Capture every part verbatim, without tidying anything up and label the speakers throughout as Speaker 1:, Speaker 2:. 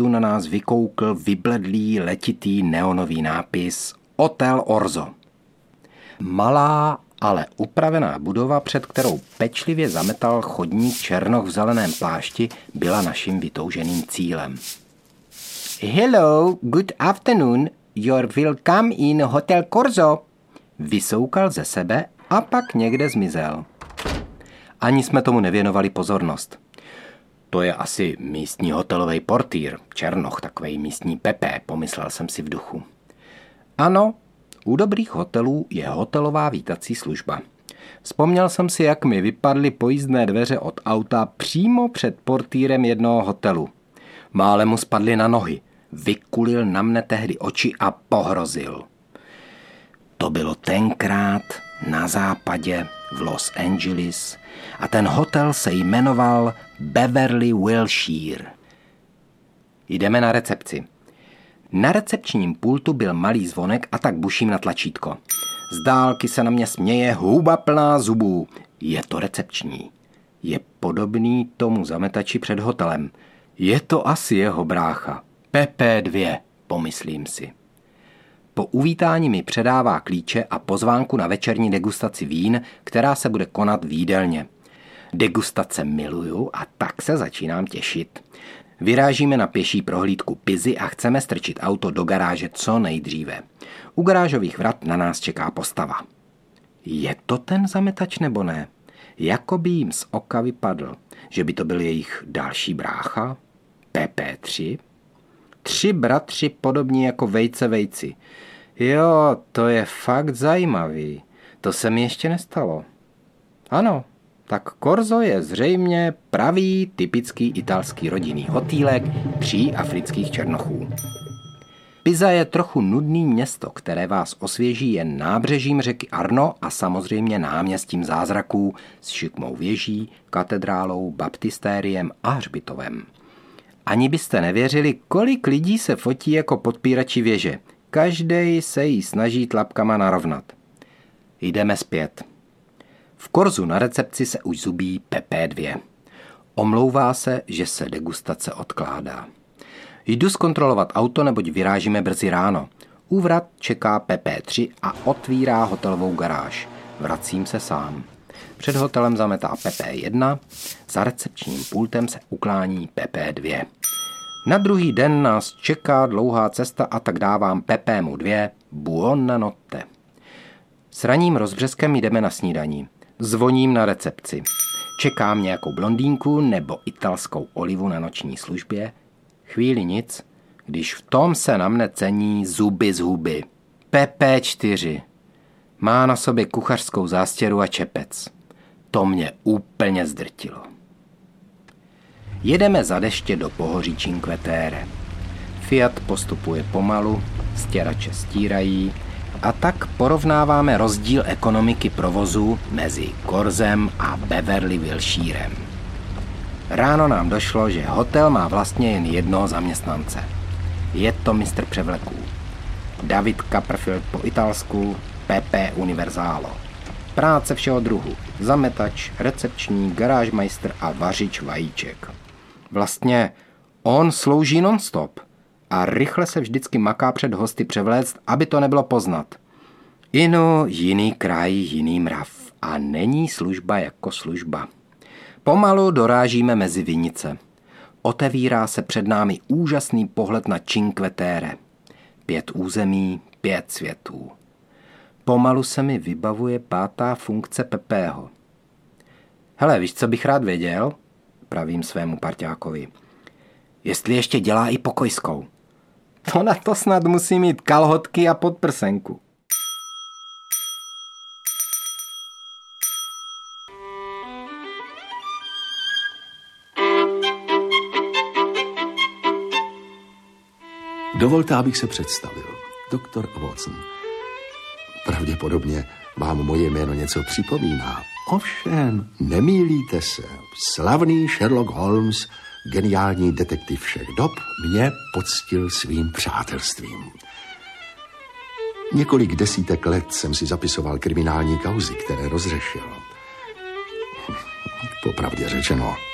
Speaker 1: sjezdu na nás vykoukl vybledlý letitý neonový nápis Hotel Orzo. Malá, ale upravená budova, před kterou pečlivě zametal chodník černoch v zeleném plášti, byla naším vytouženým cílem. Hello, good afternoon, you're welcome in Hotel Corso, vysoukal ze sebe a pak někde zmizel. Ani jsme tomu nevěnovali pozornost. To je asi místní hotelový portýr, černoch, takovej místní Pepe, pomyslel jsem si v duchu. Ano, u dobrých hotelů je hotelová vítací služba. Vzpomněl jsem si, jak mi vypadly pojízdné dveře od auta přímo před portýrem jednoho hotelu. Málem mu spadly na nohy, vykulil na mne tehdy oči a pohrozil. To bylo tenkrát na západě v Los Angeles a ten hotel se jmenoval Beverly Wilshire. Jdeme na recepci. Na recepčním pultu byl malý zvonek a tak buším na tlačítko. Z dálky se na mě směje huba plná zubů. Je to recepční. Je podobný tomu zametači před hotelem. Je to asi jeho brácha. P P dva, pomyslím si. Po uvítání mi předává klíče a pozvánku na večerní degustaci vín, která se bude konat v jídelně. Degustace miluju a tak se začínám těšit. Vyrážíme na pěší prohlídku Pizy a chceme strčit auto do garáže co nejdříve. U garážových vrat na nás čeká postava. Je to ten zametač nebo ne? Jakoby jim z oka vypadl, že by to byl jejich další brácha? P P tři? Tři bratři podobní jako vejce vejci. Jo, to je fakt zajímavý. To se mi ještě nestalo. Ano, tak Corso je zřejmě pravý, typický italský rodinný hotýlek tří afrických černochů. Pisa je trochu nudný město, které vás osvěží jen nábřežím řeky Arno a samozřejmě náměstím zázraků s šikmou věží, katedrálou, baptistériem a hřbitovem. Ani byste nevěřili, kolik lidí se fotí jako podpírači věže. Každej se jí snaží tlapkama narovnat. Jdeme zpět. V Corsu na recepci se už zubí P P dva. Omlouvá se, že se degustace odkládá. Jdu zkontrolovat auto, neboť vyrážíme brzy ráno. U vrat čeká P P tři a otvírá hotelovou garáž. Vracím se sám. Před hotelem zametá P P jedna, za recepčním pultem se uklání P P dva. Na druhý den nás čeká dlouhá cesta a tak dávám P P mu dva buonanotte. S ranním rozbřeskem jdeme na snídaní. Zvoním na recepci. Čekám nějakou blondýnku nebo italskou olivu na noční službě. Chvíli nic, když v tom se na mne cení zuby z huby. P P čtyři. Má na sobě kuchařskou zástěru a čepec. To mě úplně zdrtilo. Jedeme za deště do pohoří Cinque Terre. Fiat postupuje pomalu, stěrače stírají a tak porovnáváme rozdíl ekonomiky provozu mezi Corsem a Beverly Wilshirem. Ráno nám došlo, že hotel má vlastně jen jednoho zaměstnance. Je to mistr převleků. David Copperfield po italsku, P P Universalo. Práce všeho druhu. Zametač, recepční, garážmajstr a vařič vajíček. Vlastně on slouží non-stop a rychle se vždycky maká před hosty převléct, aby to nebylo poznat. Ino, jiný kraj, jiný mrav a není služba jako služba. Pomalu dorážíme mezi vinice. Otevírá se před námi úžasný pohled na Cinque Terre. Pět území, pět světů. Pomalu se mi vybavuje pátá funkce Pepeho. Hele, víš, co bych rád věděl? Pravím svému parťákovi. Jestli ještě dělá i pokojskou. To na to snad musí mít kalhotky a podprsenku.
Speaker 2: Dovolte, abych se představil. Doktor Watson. Pravděpodobně vám moje jméno něco připomíná. Ovšem, nemýlíte se. Slavný Sherlock Holmes, geniální detektiv všech dob, mě poctil svým přátelstvím. Několik desítek let jsem si zapisoval kriminální kauzy, které rozřešil. Popravdě řečeno,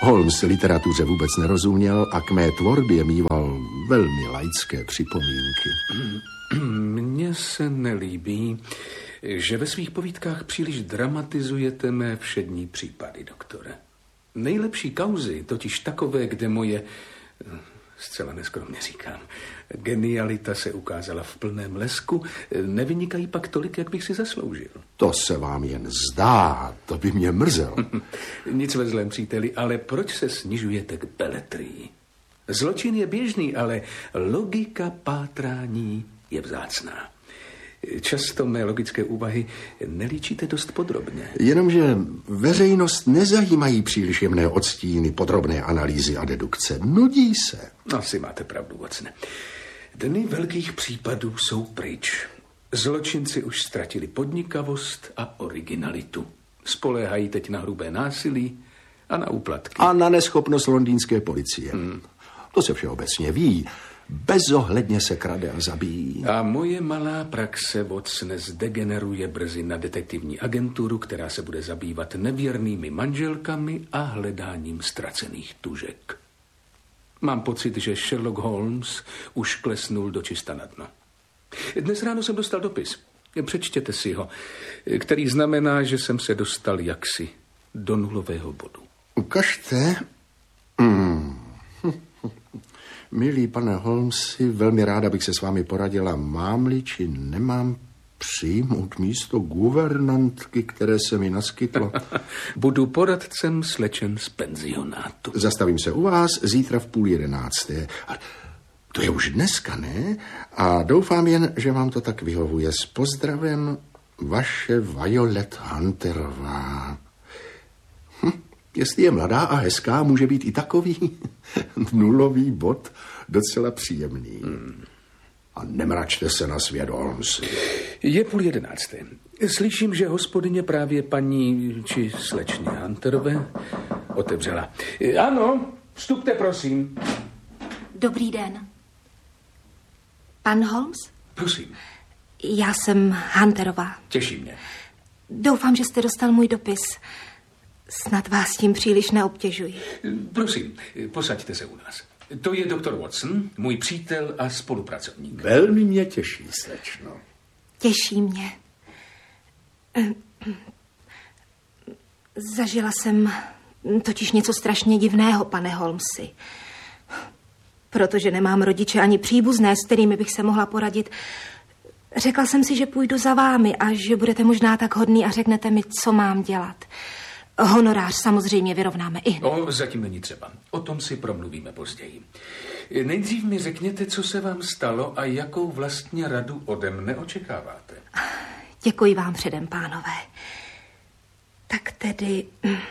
Speaker 2: Holmes literatuře vůbec nerozuměl a k mé tvorbě mýval velmi laické připomínky.
Speaker 3: Mně se nelíbí, že ve svých povídkách příliš dramatizujete mé všední případy, doktore. Nejlepší kauzy, totiž takové, kde moje, zcela neskromně říkám, genialita se ukázala v plném lesku, nevynikají pak tolik, jak bych si zasloužil.
Speaker 2: To se vám jen zdá, to by mě mrzelo.
Speaker 3: Nic ve zlém, příteli, ale proč se snižujete k beletrii? Zločin je běžný, ale logika pátrání je vzácná. Často mé logické úvahy nelíčíte dost podrobně.
Speaker 2: Jenomže veřejnost nezajímají příliš jemné odstíny, podrobné analýzy a dedukce. Nudí se.
Speaker 3: Asi máte pravdu, Watson. Dny velkých případů jsou pryč. Zločinci už ztratili podnikavost a originalitu. Spoléhají teď na hrubé násilí a na úplatky.
Speaker 2: A na neschopnost londýnské policie. Hmm. To se všeobecně ví. Bezohledně se krade a zabíjí.
Speaker 3: A moje malá praxe, Watson, zdegeneruje brzy na detektivní agenturu, která se bude zabývat nevěrnými manželkami a hledáním ztracených tužek. Mám pocit, že Sherlock Holmes už klesnul do čista na dno. Dnes ráno jsem dostal dopis. Přečtěte si ho, který znamená, že jsem se dostal jaksi do nulového bodu.
Speaker 2: Ukažte. Hmm. Milý pane Holmesi, velmi ráda bych se s vámi poradila, mám-li či nemám přijmout místo guvernantky, které se mi naskytlo.
Speaker 3: Budu poradcem slečen z penzionátu.
Speaker 2: Zastavím se u vás zítra v půl jedenácté. To je už dneska, ne? A doufám jen, že vám to tak vyhovuje. S pozdravem, vaše Violet Hunterová. Hm. Jestli je mladá a hezká, může být i takový nulový bod docela příjemný. Hmm. A nemračte se na svět, Holmes.
Speaker 3: Je půl jedenácté. Slyším, že hospodyně právě paní či slečně Hunterové otevřela. Ano, vstupte, prosím.
Speaker 4: Dobrý den. Pan Holmes?
Speaker 3: Prosím.
Speaker 4: Já jsem Hunterová.
Speaker 3: Těší mě.
Speaker 4: Doufám, že jste dostal můj dopis. Snad vás tím příliš neobtěžuji.
Speaker 3: Prosím, posaďte se u nás. To je doktor Watson, můj přítel a spolupracovník.
Speaker 2: Velmi mě těší, slečno.
Speaker 4: Těší mě. Zažila jsem totiž něco strašně divného, pane Holmesi. Protože nemám rodiče ani příbuzné, s kterými bych se mohla poradit. Řekla jsem si, že půjdu za vámi a že budete možná tak hodný a řeknete mi, co mám dělat. Honorář samozřejmě vyrovnáme i hned.
Speaker 3: No, zatím není třeba. O tom si promluvíme později. Nejdřív mi řekněte, co se vám stalo a jakou vlastně radu ode mne očekáváte.
Speaker 4: Děkuji vám předem, pánové. Tak tedy...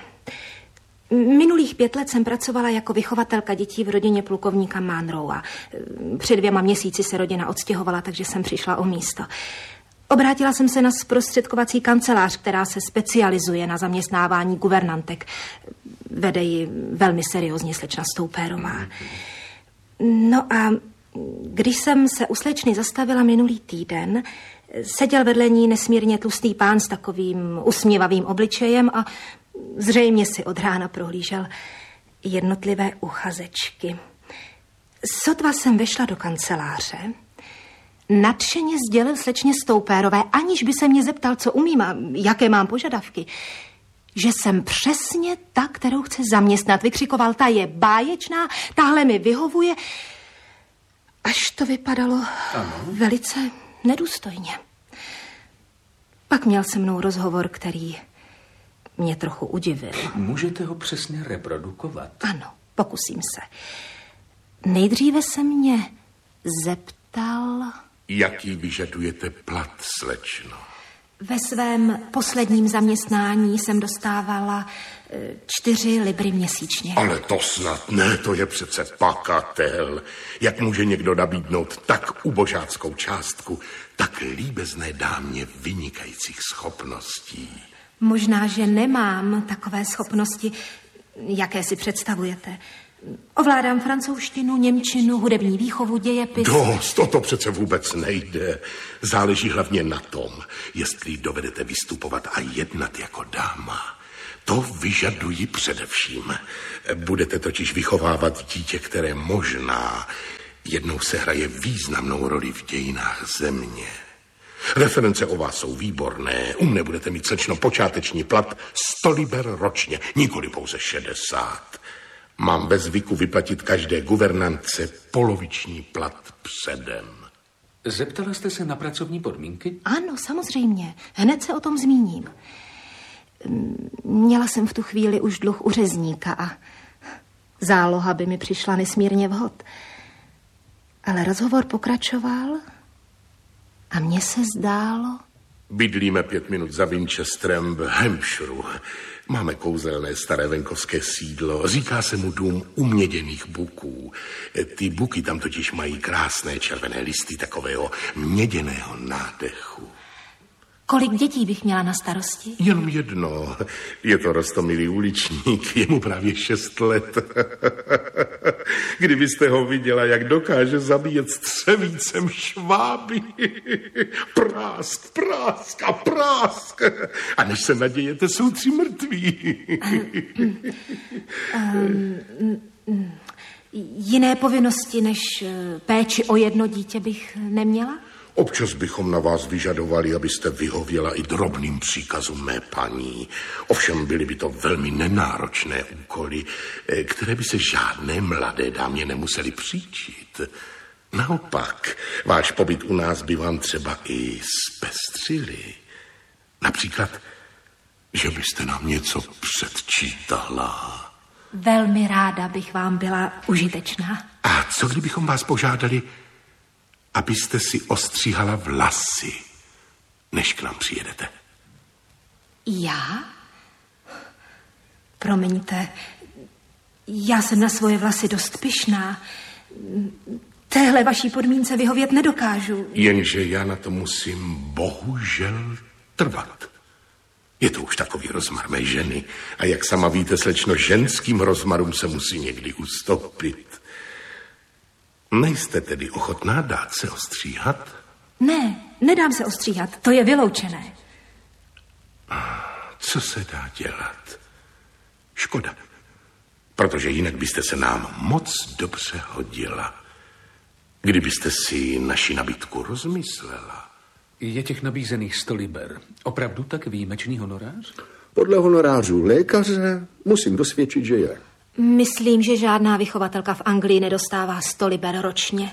Speaker 4: Minulých pět let jsem pracovala jako vychovatelka dětí v rodině plukovníka Monroe. Před dvěma měsíci se rodina odstěhovala, takže jsem přišla o místo. Obrátila jsem se na zprostředkovací kancelář, která se specializuje na zaměstnávání guvernantek. Vede ji velmi seriózně slečna Stoupérová. No a když jsem se u slečny zastavila minulý týden, seděl vedle ní nesmírně tlustý pán s takovým usměvavým obličejem a zřejmě si od rána prohlížel jednotlivé uchazečky. Sotva jsem vešla do kanceláře, nadšeně sdělil slečně Stoupérové, aniž by se mě zeptal, co umím a jaké mám požadavky, že jsem přesně ta, kterou chce zaměstnat. Vykřikoval, ta je báječná, tahle mi vyhovuje, až to vypadalo ano. velice nedůstojně. Pak měl se mnou rozhovor, který mě trochu udivil.
Speaker 3: Můžete ho přesně reprodukovat?
Speaker 4: Ano, pokusím se. Nejdříve se mě zeptal...
Speaker 5: Jaký vyžadujete plat, slečno?
Speaker 4: Ve svém posledním zaměstnání jsem dostávala čtyři libry měsíčně.
Speaker 5: Ale to snad ne, to je přece pakatel. Jak může někdo nabídnout tak ubožáckou částku, tak líbezné dámě vynikajících schopností?
Speaker 4: Možná, že nemám takové schopnosti, jaké si představujete. Ovládám francouzštinu, němčinu, hudební výchovu, dějepis.
Speaker 5: Dost, toto přece vůbec nejde. Záleží hlavně na tom, jestli dovedete vystupovat a jednat jako dáma. To vyžaduji především. Budete totiž vychovávat dítě, které možná jednou se hraje významnou roli v dějinách země. Reference o vás jsou výborné. U mne budete mít, slečno, počáteční plat sto liber ročně, nikoli pouze šedesát. Mám ve zvyku vyplatit každé guvernantce poloviční plat předem.
Speaker 3: Zeptala jste se na pracovní podmínky?
Speaker 4: Ano, samozřejmě. Hned se o tom zmíním. Měla jsem v tu chvíli už dluh u řezníka a záloha by mi přišla nesmírně vhod. Ale rozhovor pokračoval a mně se zdálo...
Speaker 5: Bydlíme pět minut za Winchesterem v Hampshireu. Máme kouzelné staré venkovské sídlo. Říká se mu dům uměděných buků. Ty buky tam totiž mají krásné červené listy takového měděného nádechu.
Speaker 4: Kolik dětí bych měla na starosti?
Speaker 5: Jenom jedno. Je to roztomilý uličník, je mu právě šest let. Kdybyste ho viděla, jak dokáže zabíjet střevícem šváby. Prásk, prásk a prásk. A než se nadějete, jsou tři mrtví.
Speaker 4: um, um, um, jiné povinnosti než péči o jedno dítě bych neměla?
Speaker 5: Občas bychom na vás vyžadovali, abyste vyhověla i drobným příkazům mé paní. Ovšem byly by to velmi nenáročné úkoly, které by se žádné mladé dámě nemuseli příčit. Naopak, váš pobyt u nás by vám třeba i zpestřili. Například, že byste nám něco předčítala.
Speaker 4: Velmi ráda bych vám byla užitečná.
Speaker 5: A co kdybychom vás požádali, abyste si ostříhala vlasy, než k nám přijedete?
Speaker 4: Já? Promiňte, já jsem na svoje vlasy dost pyšná. Téhle vaší podmínce vyhovět nedokážu.
Speaker 5: Jenže já na to musím bohužel trvat. Je to už takový rozmar mé ženy. A jak sama víte, slečno, ženským rozmarům se musí někdy ustoupit. Nejste tedy ochotná dát se ostříhat?
Speaker 4: Ne, nedám se ostříhat, to je vyloučené.
Speaker 5: Co se dá dělat? Škoda, protože jinak byste se nám moc dobře hodila. Kdybyste si naši nabídku rozmyslela.
Speaker 3: Je těch nabízených sto liber opravdu tak výjimečný honorář?
Speaker 2: Podle honorářů lékaře musím dosvědčit, že je.
Speaker 4: Myslím, že žádná vychovatelka v Anglii nedostává sto liber ročně.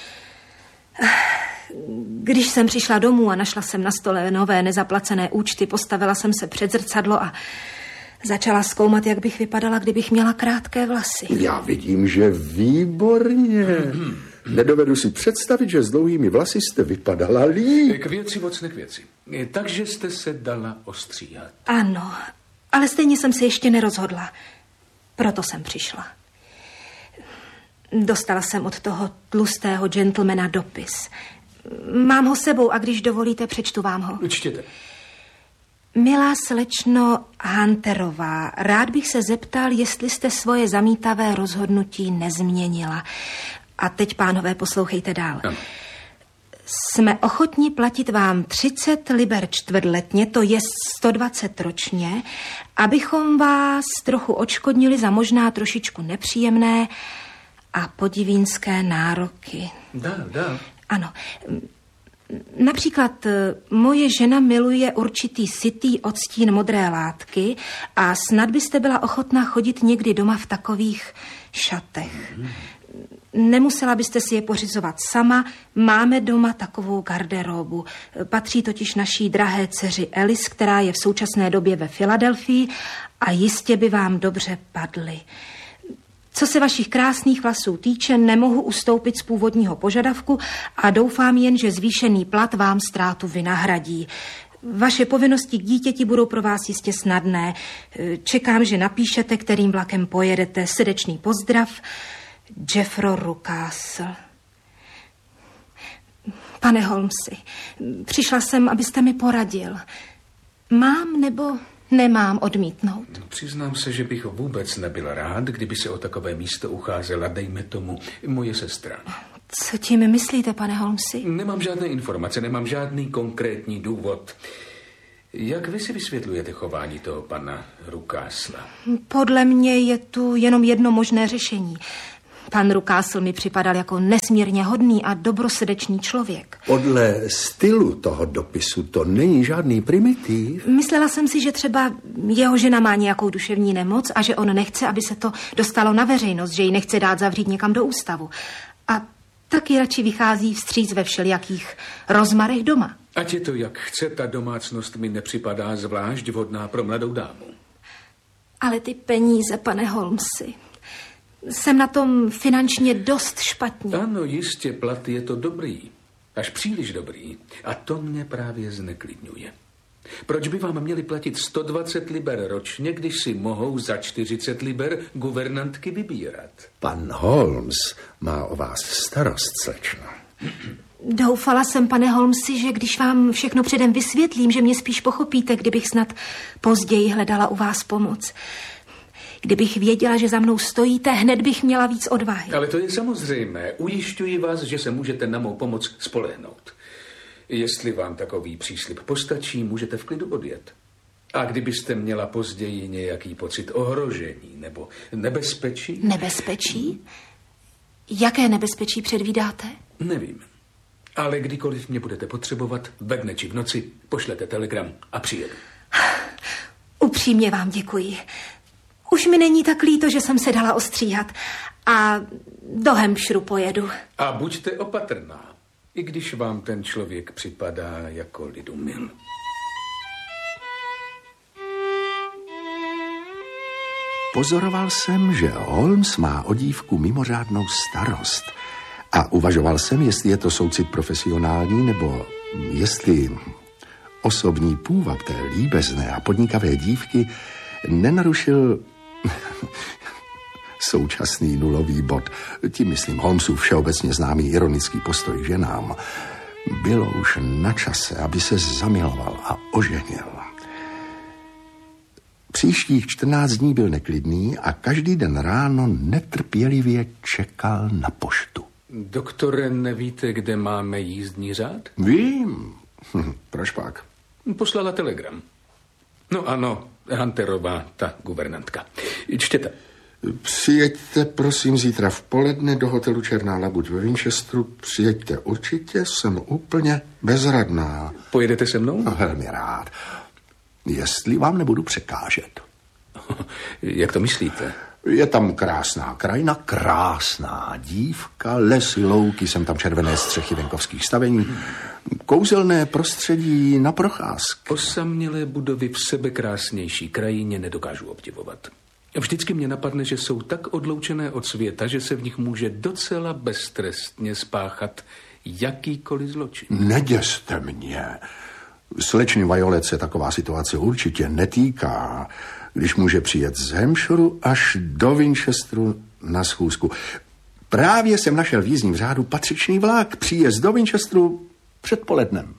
Speaker 4: Když jsem přišla domů a našla jsem na stole nové nezaplacené účty, postavila jsem se před zrcadlo a začala zkoumat, jak bych vypadala, kdybych měla krátké vlasy.
Speaker 2: Já vidím, že výborně. Nedovedu si představit, že s dlouhými vlasy jste vypadala líp.
Speaker 3: K věci, vocne k věci. Takže jste se dala ostříhat.
Speaker 4: Ano, ale stejně jsem se ještě nerozhodla. Proto jsem přišla. Dostala jsem od toho tlustého gentlemana dopis. Mám ho sebou a když dovolíte, přečtu vám ho.
Speaker 3: Čtěte.
Speaker 4: Milá slečno Hunterová, rád bych se zeptal, jestli jste svoje zamítavé rozhodnutí nezměnila. A teď, pánové, poslouchejte dál. Ano. Jsme ochotni platit vám třicet liber čtvrtletně, to je sto dvacet ročně, abychom vás trochu odškodnili za možná trošičku nepříjemné a podivínské nároky.
Speaker 3: Dál, dál.
Speaker 4: Ano. Například moje žena miluje určitý sytý odstín modré látky a snad byste byla ochotná chodit někdy doma v takových šatech. Mm. Nemusela byste si je pořizovat sama, máme doma takovou garderobu. Patří totiž naší drahé dceři Alice, která je v současné době ve Filadelfii a jistě by vám dobře padly. Co se vašich krásných vlasů týče, nemohu ustoupit z původního požadavku a doufám jen, že zvýšený plat vám ztrátu vynahradí. Vaše povinnosti k dítěti budou pro vás jistě snadné. Čekám, že napíšete, kterým vlakem pojedete. Srdečný pozdrav, Jeffro Rucastle. Pane Holmesi, přišla jsem, abyste mi poradil. Mám nebo nemám odmítnout?
Speaker 3: Přiznám se, že bych vůbec nebyl rád, kdyby se o takové místo ucházela, dejme tomu, moje sestra.
Speaker 4: Co tím myslíte, pane Holmesi?
Speaker 3: Nemám žádné informace, nemám žádný konkrétní důvod. Jak vy si vysvětlujete chování toho pana Rukásla?
Speaker 4: Podle mě je tu jenom jedno možné řešení. Pan Rukásl mi připadal jako nesmírně hodný a dobrosrdečný člověk.
Speaker 2: Podle stylu toho dopisu to není žádný primitiv.
Speaker 4: Myslela jsem si, že třeba jeho žena má nějakou duševní nemoc a že on nechce, aby se to dostalo na veřejnost, že ji nechce dát zavřít někam do ústavu. A taky radši vychází vstříc ve všelijakých rozmarech doma.
Speaker 3: Ať je to jak chce, ta domácnost mi nepřipadá zvlášť vhodná pro mladou dámu.
Speaker 4: Ale ty peníze, pane Holmesi, jsem na tom finančně dost špatně.
Speaker 3: Ano, jistě, plat je to dobrý. Až příliš dobrý. A to mě právě zneklidňuje. Proč by vám měli platit sto dvacet liber ročně, když si mohou za čtyřicet liber guvernantky vybírat?
Speaker 2: Pan Holmes má o vás starost, slečno.
Speaker 4: Doufala jsem, pane Holmesi, že když vám všechno předem vysvětlím, že mě spíš pochopíte, kdybych snad později hledala u vás pomoc. Kdybych věděla, že za mnou stojíte, hned bych měla víc odvahy.
Speaker 3: Ale to je samozřejmé. Ujišťuji vás, že se můžete na mou pomoc spolehnout. Jestli vám takový příslib postačí, můžete v klidu odjet. A kdybyste měla později nějaký pocit ohrožení nebo nebezpečí?
Speaker 4: Nebezpečí? Jaké nebezpečí předvídáte?
Speaker 3: Nevím. Ale kdykoliv mě budete potřebovat, ve dne či v noci, pošlete telegram a přijedu.
Speaker 4: Upřímně vám děkuji. Už mi není tak líto, že jsem se dala ostříhat. A do Hampshireu pojedu.
Speaker 3: A buďte opatrná, i když vám ten člověk připadá jako lidumil.
Speaker 2: Pozoroval jsem, že Holmes má o dívku mimořádnou starost. A uvažoval jsem, jestli je to soucit profesionální, nebo jestli osobní půvab té líbezné a podnikavé dívky nenarušil současný nulový bod. Tím myslím Holmesův všeobecně známý ironický postoj k ženám. Bylo už na čase, aby se zamiloval a oženil. Příštích čtrnáct dní byl neklidný a každý den ráno netrpělivě čekal na poštu.
Speaker 3: Doktore, nevíte, kde máme jízdní řád?
Speaker 2: Vím. Hm, proč pak?
Speaker 3: Poslala telegram. No ano, Hunterová, ta guvernantka. Čtěte.
Speaker 2: Přijeďte, prosím, zítra v poledne do hotelu Černá labuť ve Winchesteru. Přijeďte určitě, jsem úplně bezradná.
Speaker 3: Pojedete se mnou?
Speaker 2: No, velmi rád. Jestli vám nebudu překážet.
Speaker 3: Jak to myslíte?
Speaker 2: Je tam krásná krajina, krásná dívka, lesy, louky, jsem tam červené střechy venkovských stavení, kouzelné prostředí na procházky.
Speaker 3: Osamělé budovy v sebekrásnější krajině nedokážu obdivovat. Vždycky mě napadne, že jsou tak odloučené od světa, že se v nich může docela beztrestně spáchat jakýkoliv zločin.
Speaker 2: Neděste mě. Slečny Violet se taková situace určitě netýká, když může přijet z Hampshireu až do Winchesteru na schůzku. Právě jsem našel v jízdním řádu patřičný vlak, příjezd do Winchesteru předpolednem.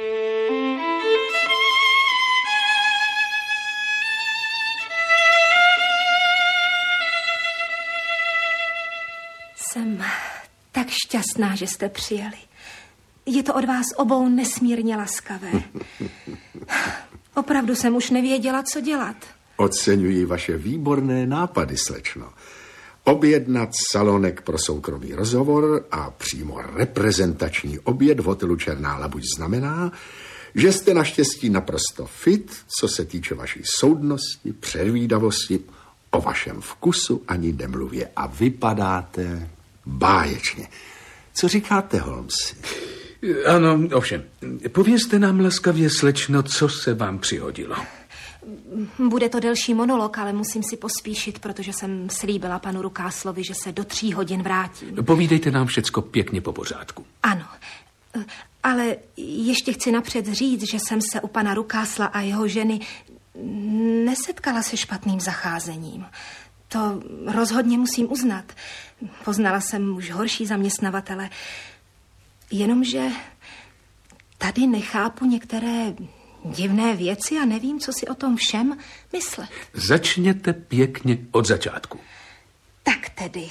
Speaker 4: Jsem tak šťastná, že jste přijeli. Je to od vás obou nesmírně laskavé. Opravdu jsem už nevěděla, co dělat.
Speaker 2: Oceňuji vaše výborné nápady, slečno. Objednat salonek pro soukromý rozhovor a přímo reprezentační oběd v hotelu Černá labuť znamená, že jste naštěstí naprosto fit, co se týče vaší soudnosti, předvídavosti, o vašem vkusu ani nemluvě a vypadáte báječně. Co říkáte, Holmesi?
Speaker 3: Ano, ovšem. Povězte nám laskavě, slečno, co se vám přihodilo.
Speaker 4: Bude to delší monolog, ale musím si pospíšit, protože jsem slíbila panu Rukáslovi, že se do tří hodin vrátím.
Speaker 3: Povídejte nám všecko pěkně po pořádku.
Speaker 4: Ano, ale ještě chci napřed říct, že jsem se u pana Rukásla a jeho ženy nesetkala se špatným zacházením. To rozhodně musím uznat. Poznala jsem už horší zaměstnavatele, jenomže tady nechápu některé divné věci a nevím, co si o tom všem myslet.
Speaker 3: Začněte pěkně od začátku.
Speaker 4: Tak tedy.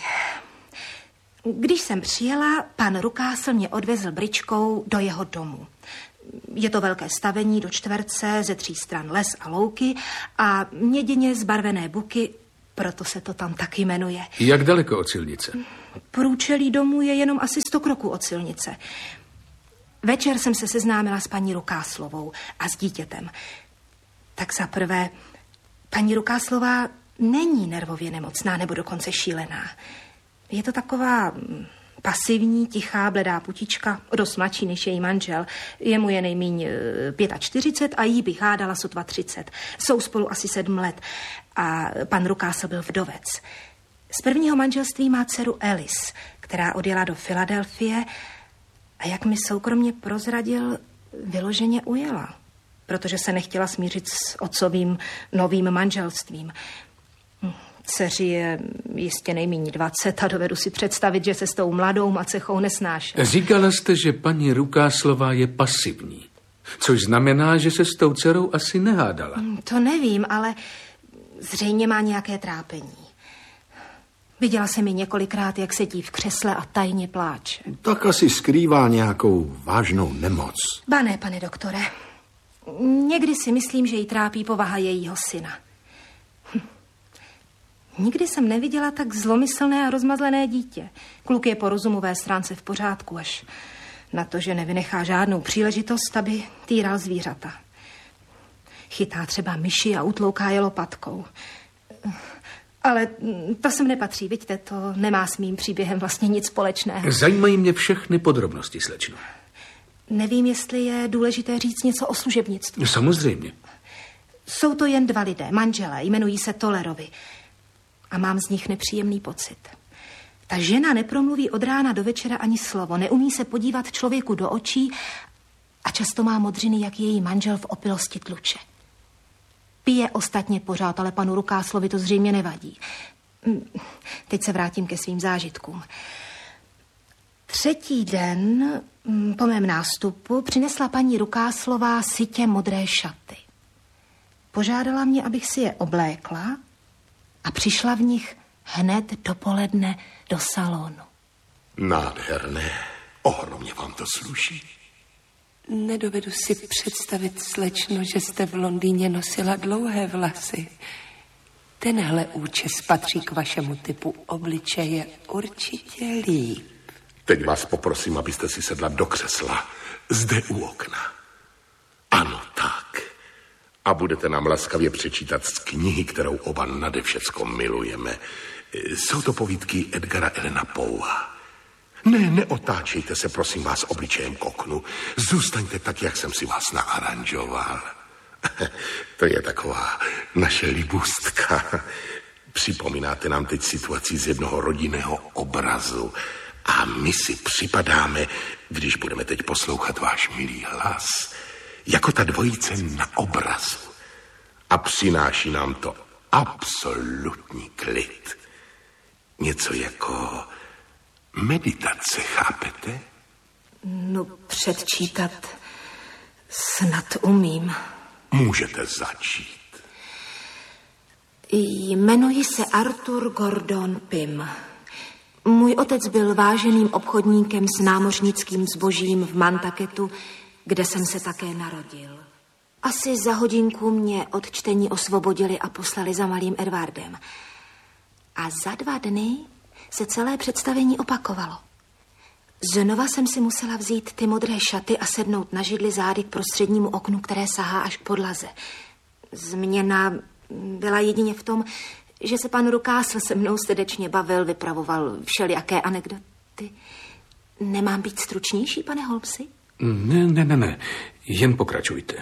Speaker 4: Když jsem přijela, pan Rukásl mě odvezl bričkou do jeho domu. Je to velké stavení do čtverce, ze tří stran les a louky a měděně zbarvené buky, proto se to tam tak jmenuje.
Speaker 3: Jak daleko od silnice?
Speaker 4: Průčelí domu je jenom asi sto kroků od silnice. Večer jsem se seznámila s paní Rukáslovou a s dítětem. Tak za prvé, paní Rukáslová není nervově nemocná nebo dokonce šílená. Je to taková pasivní, tichá, bledá putička, dost mladší než její manžel. Jemu je nejmíň čtyřicet pět a jí bych hádala sotva třicet. Jsou spolu asi sedm let a pan Rukásl byl vdovec. Z prvního manželství má dceru Alice, která odjela do Filadelfie a jak mi soukromně prozradil, vyloženě ujela, protože se nechtěla smířit s otcovým novým manželstvím. Dceři je jistě nejméně dvacet a dovedu si představit, že se s tou mladou macechou nesnášel.
Speaker 3: Říkala jste, že paní Rukáslová je pasivní, což znamená, že se s tou dcerou asi nehádala.
Speaker 4: To nevím, ale zřejmě má nějaké trápení. Viděla jsem ji několikrát, jak sedí v křesle a tajně pláče.
Speaker 2: Tak asi skrývá nějakou vážnou nemoc.
Speaker 4: Ba ne, pane doktore. Někdy si myslím, že jí trápí povaha jejího syna. Hm. Nikdy jsem neviděla tak zlomyslné a rozmazlené dítě. Kluk je po rozumové stránce v pořádku, až na to, že nevynechá žádnou příležitost, aby týral zvířata. Chytá třeba myši a utlouká je lopatkou. Ale to sem nepatří, vidíte, to nemá s mým příběhem vlastně nic společného.
Speaker 3: Zajímají mě všechny podrobnosti, slečno.
Speaker 4: Nevím, jestli je důležité říct něco o služebnictví.
Speaker 3: Samozřejmě.
Speaker 4: Jsou to jen dva lidé, manželé, jmenují se Tollerovi. A mám z nich nepříjemný pocit. Ta žena nepromluví od rána do večera ani slovo, neumí se podívat člověku do očí a často má modřiny, jak její manžel v opilosti tluče. Pije ostatně pořád, ale panu Rukáslovi to zřejmě nevadí. Teď se vrátím ke svým zážitkům. Třetí den po mém nástupu přinesla paní Rukáslová sytě modré šaty. Požádala mě, abych si je oblékla a přišla v nich hned dopoledne do salonu.
Speaker 5: Nádherné. Ohromně vám to sluší.
Speaker 6: Nedovedu si představit, slečno, že jste v Londýně nosila dlouhé vlasy. Tenhle účes patří k vašemu typu obličeje určitě líp.
Speaker 5: Teď vás poprosím, abyste si sedla do křesla, zde u okna. Ano, tak. A budete nám laskavě přečítat z knihy, kterou oba nade všecko milujeme. Jsou to povídky Edgara Allena Poea. Ne, neotáčejte se, prosím vás, obličejem k oknu. Zůstaňte tak, jak jsem si vás naaranžoval. To je taková naše libůstka. Připomínáte nám teď situaci z jednoho rodinného obrazu. A my si připadáme, když budeme teď poslouchat váš milý hlas, jako ta dvojice na obrazu. A přináší nám to absolutní klid. Něco jako meditace, chápete?
Speaker 4: No, předčítat snad umím.
Speaker 5: Můžete začít.
Speaker 4: Jmenuji se Arthur Gordon Pym. Můj otec byl váženým obchodníkem s námořnickým zbožím v Nantucketu, kde jsem se také narodil. Asi za hodinku mě od čtení osvobodili a poslali za malým Edwardem. A za dva dny se celé představení opakovalo. Znova jsem si musela vzít ty modré šaty a sednout na židli zády k prostřednímu oknu, které sahá až k podlaze. Změna byla jedině v tom, že se pan Rukásl se mnou srdečně bavil, vypravoval všelijaké anekdoty. Nemám být stručnější, pane Holmesi?
Speaker 3: Ne, ne, ne, ne. Jen pokračujte.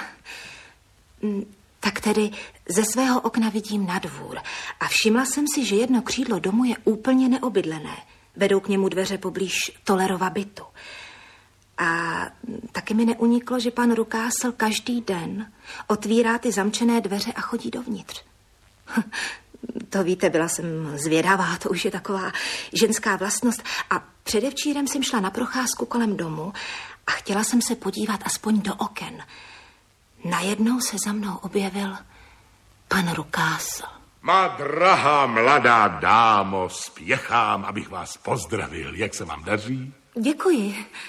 Speaker 4: Tak tedy ze svého okna vidím na dvůr a všimla jsem si, že jedno křídlo domu je úplně neobydlené. Vedou k němu dveře poblíž Tollerova bytu. A taky mi neuniklo, že pan Rukásl každý den otvírá ty zamčené dveře a chodí dovnitř. To víte, byla jsem zvědavá, to už je taková ženská vlastnost. A předevčírem jsem šla na procházku kolem domu a chtěla jsem se podívat aspoň do oken. Najednou se za mnou objevil pan Rukásl.
Speaker 5: Má drahá mladá dámo, spěchám, abych vás pozdravil. Jak se vám daří?
Speaker 4: Děkuji.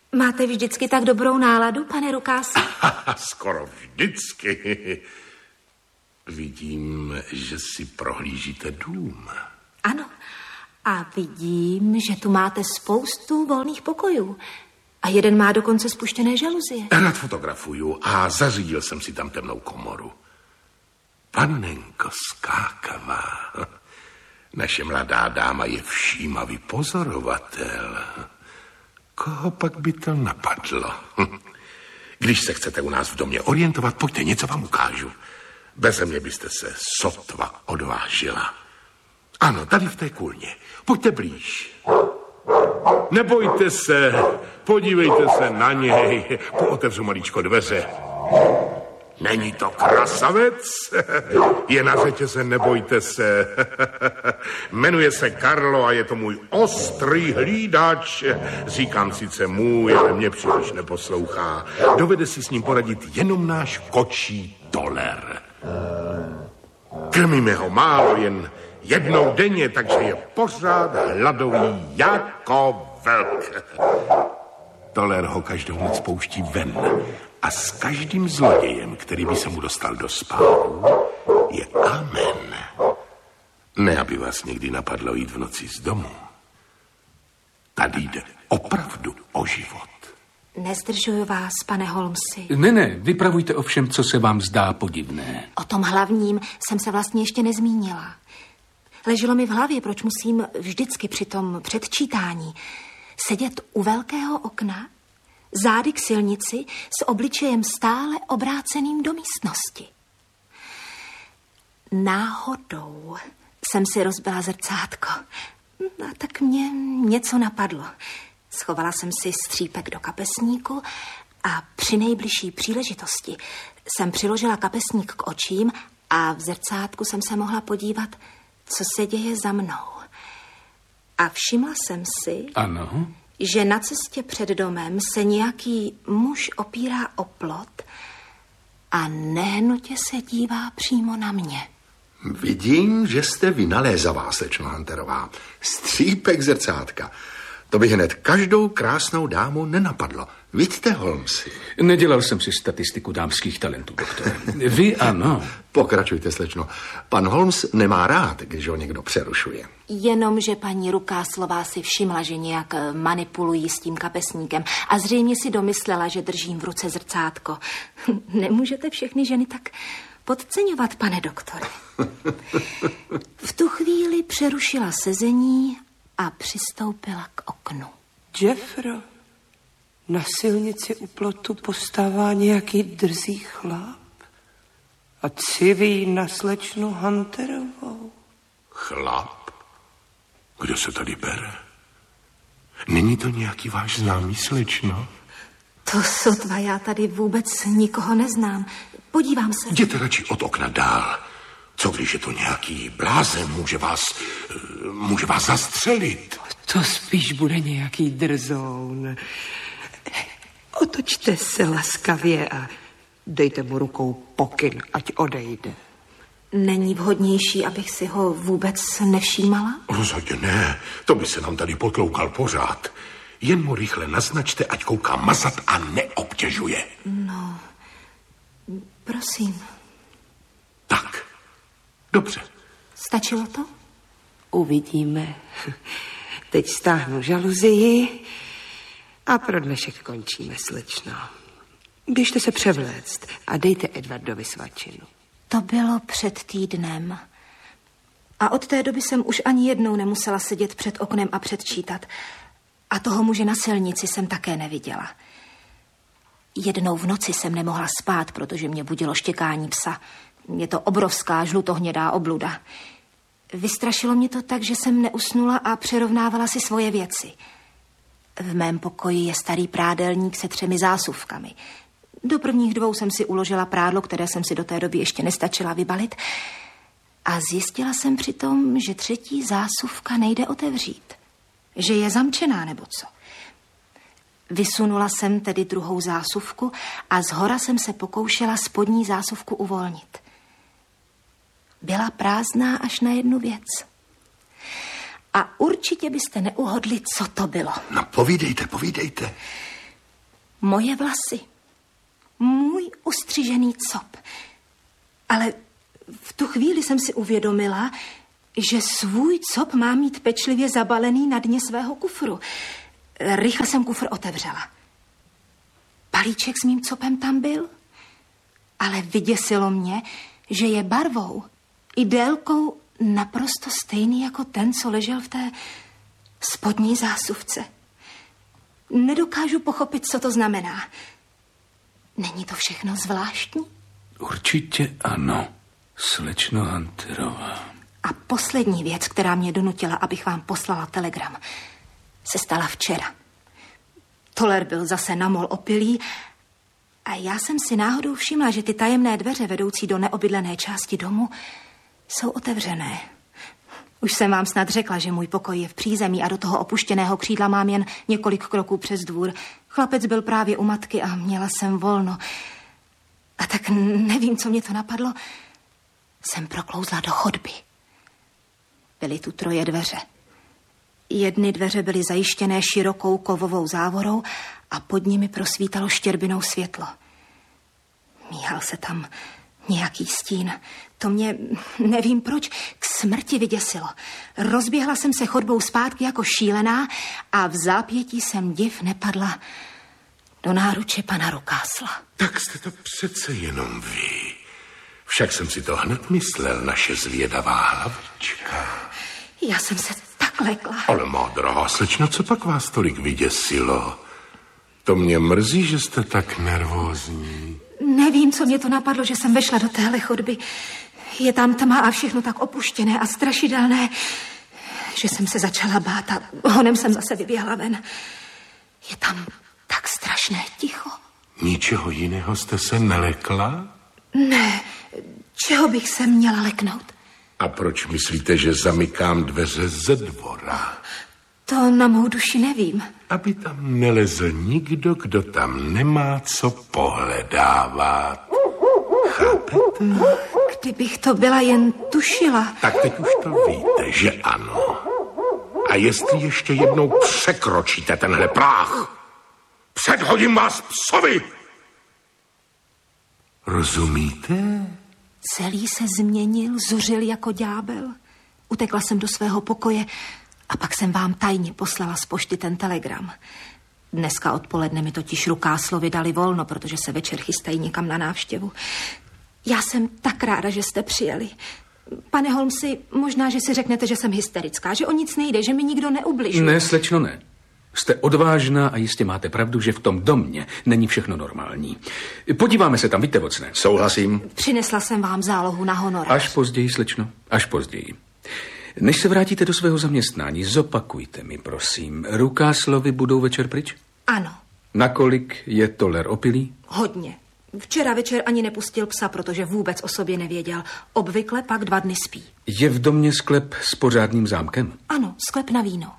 Speaker 4: Máte vždycky tak dobrou náladu, pane Rukási?
Speaker 5: Skoro vždycky. Vidím, že si prohlížíte dům.
Speaker 4: Ano. A vidím, že tu máte spoustu volných pokojů. A jeden má dokonce spuštěné žaluzie.
Speaker 5: Rád fotografuju a zařídil jsem si tam temnou komoru. Panenko skákavá. Naše mladá dáma je všímavý pozorovatel. Koho pak by to napadlo? Když se chcete u nás v domě orientovat, pojďte, něco vám ukážu. Beze mě byste se sotva odvážila. Ano, tady v té kůlně. Pojďte blíž. Nebojte se, podívejte se na něj. Pootevřu maličko dveře. Není to krasavec? Je na řetěze, nebojte se. Jmenuje se Karlo a je to můj ostrý hlídač. Říkám sice můj, ale mě příliš neposlouchá. Dovede si s ním poradit jenom náš kočí Toler. Krmíme ho málo, jen jednou denně, takže je pořád hladový jako velk. Toler ho každou noc pouští ven a s každým zlodějem, který by se mu dostal do spánku, je amen. Ne, aby vás někdy napadlo jít v noci z domu. Tady jde opravdu o život.
Speaker 4: Nezdržuju vás, pane Holmesi.
Speaker 3: Ne, ne, vypravujte o všem, co se vám zdá podivné.
Speaker 4: O tom hlavním jsem se vlastně ještě nezmínila. Leželo mi v hlavě, proč musím vždycky při tom předčítání sedět u velkého okna, zády k silnici s obličejem stále obráceným do místnosti. Náhodou jsem si rozbila zrcátko. A tak mě něco napadlo. Schovala jsem si střípek do kapesníku a při nejbližší příležitosti jsem přiložila kapesník k očím a v zrcátku jsem se mohla podívat, co se děje za mnou. A všimla jsem si,
Speaker 3: ano,
Speaker 4: že na cestě před domem se nějaký muž opírá o plot a nehnutě se dívá přímo na mě.
Speaker 2: Vidím, že jste vynalézavá, slečno Hunterová. Střípek zrcátka. To by hned každou krásnou dámu nenapadlo. Vidíte, Holmesi?
Speaker 3: Nedělal jsem si statistiku dámských talentů, doktore. Vy ano.
Speaker 2: Pokračujte, slečno. Pan Holmes nemá rád, když ho někdo přerušuje.
Speaker 4: Jenom, že paní Rukáslová si všimla, že nějak manipulují s tím kapesníkem a zřejmě si domyslela, že držím v ruce zrcátko. Nemůžete všechny ženy tak podceňovat, pane doktore. V tu chvíli přerušila sezení a přistoupila k oknu.
Speaker 6: Jeffro, na silnici u plotu postává nějaký drzý chlap a civí na slečnu Hunterovou.
Speaker 5: Chlap? Kdo se tady bere? Není to nějaký váš známý, slečno?
Speaker 4: To sotva, já tady vůbec nikoho neznám. Podívám se.
Speaker 5: Jděte radši od okna dál. Co když je to nějaký blázen, může vás, může vás zastřelit.
Speaker 6: To spíš bude nějaký drzoun. Otočte se laskavě a dejte mu rukou pokyn, ať odejde.
Speaker 4: Není vhodnější, abych si ho vůbec nevšímala?
Speaker 5: Rozhodně ne, to by se nám tady potloukal pořád. Jen mu rychle naznačte, ať kouká mazat a neobtěžuje.
Speaker 4: No, prosím.
Speaker 5: Tak, dobře.
Speaker 4: Stačilo to?
Speaker 6: Uvidíme. Teď stáhnu žaluzii a pro dnešek končíme, slečno. Běžte se převléct a dejte Edwardovi svačinu.
Speaker 4: To bylo před týdnem. A od té doby jsem už ani jednou nemusela sedět před oknem a předčítat. A toho muže na silnici jsem také neviděla. Jednou v noci jsem nemohla spát, protože mě budilo štěkání psa. Je to obrovská žlutohnědá obluda. Vystrašilo mě to tak, že jsem neusnula a přerovnávala si svoje věci. V mém pokoji je starý prádelník se třemi zásuvkami. Do prvních dvou jsem si uložila prádlo, které jsem si do té doby ještě nestačila vybalit. A zjistila jsem přitom, že třetí zásuvka nejde otevřít. Že je zamčená nebo co. Vysunula jsem tedy druhou zásuvku a zhora jsem se pokoušela spodní zásuvku uvolnit. Byla prázdná až na jednu věc. A určitě byste neuhodli, co to bylo.
Speaker 2: No, povídejte, povídejte.
Speaker 4: Moje vlasy. Můj ustřižený cop. Ale v tu chvíli jsem si uvědomila, že svůj cop má mít pečlivě zabalený na dně svého kufru. Rychle jsem kufr otevřela. Balíček s mým copem tam byl, ale vyděsilo mě, že je barvou i délkou naprosto stejný jako ten, co ležel v té spodní zásuvce. Nedokážu pochopit, co to znamená. Není to všechno zvláštní?
Speaker 3: Určitě ano, slečno Hunterová.
Speaker 4: A poslední věc, která mě donutila, abych vám poslala telegram, se stala včera. Toler byl zase namol opilý a já jsem si náhodou všimla, že ty tajemné dveře vedoucí do neobydlené části domu jsou otevřené. Už jsem vám snad řekla, že můj pokoj je v přízemí a do toho opuštěného křídla mám jen několik kroků přes dvůr. Chlapec byl právě u matky a měla jsem volno. A tak nevím, co mě to napadlo. Jsem proklouzla do chodby. Byly tu troje dveře. Jedny dveře byly zajištěné širokou kovovou závorou a pod nimi prosvítalo štěrbinou světlo. Míhal se tam nějaký stín. To mě, nevím proč, k smrti vyděsilo. Rozběhla jsem se chodbou zpátky jako šílená a v zápětí jsem div nepadla do náruče pana Rukásla.
Speaker 5: Tak jste to přece jenom vy. Však jsem si to hned myslel, naše zvědavá hlavička.
Speaker 4: Já jsem se tak lekla.
Speaker 5: Ale má drahá slečno, co pak vás tolik vyděsilo? To mě mrzí, že jste tak nervózní.
Speaker 4: Nevím, co mě to napadlo, že jsem vešla do téhle chodby. Je tam tma a všechno tak opuštěné a strašidelné, že jsem se začala bát a honem jsem zase vyběhla ven. Je tam tak strašné ticho.
Speaker 5: Ničeho jiného jste se nelekla?
Speaker 4: Ne, čeho bych se měla leknout?
Speaker 5: A proč myslíte, že zamykám dveře ze dvora?
Speaker 4: To na mou duši nevím.
Speaker 5: Aby tam nelezl nikdo, kdo tam nemá co pohledávat. Chápete?
Speaker 4: Kdybych to byla jen tušila.
Speaker 5: Tak teď už to víte, že ano. A jestli ještě jednou překročíte tenhle práh, předhodím vás psovi. Rozumíte?
Speaker 4: Celý se změnil, zuřil jako ďábel. Utekla jsem do svého pokoje a pak jsem vám tajně poslala z pošty ten telegram. Dneska odpoledne mi totiž Rukáslovi dali volno, protože se večer chystají někam na návštěvu. Já jsem tak ráda, že jste přijeli. Pane Holmesi, možná, že si řeknete, že jsem hysterická, že o nic nejde, že mi nikdo neubližuje.
Speaker 3: Ne, slečno, ne. Jste odvážná a jistě máte pravdu, že v tom domě není všechno normální. Podíváme se tam, víte, vocné.
Speaker 5: Souhlasím.
Speaker 4: Přinesla jsem vám zálohu na honorář.
Speaker 3: Až později, slečno, až později. Než se vrátíte do svého zaměstnání, zopakujte mi, prosím. Rukáslovi budou večer pryč?
Speaker 4: Ano.
Speaker 3: Nakolik je Toler opilý?
Speaker 4: Hodně. Včera večer ani nepustil psa, protože vůbec o sobě nevěděl. Obvykle pak dva dny spí.
Speaker 3: Je v domě sklep s pořádným zámkem?
Speaker 4: Ano, sklep na víno.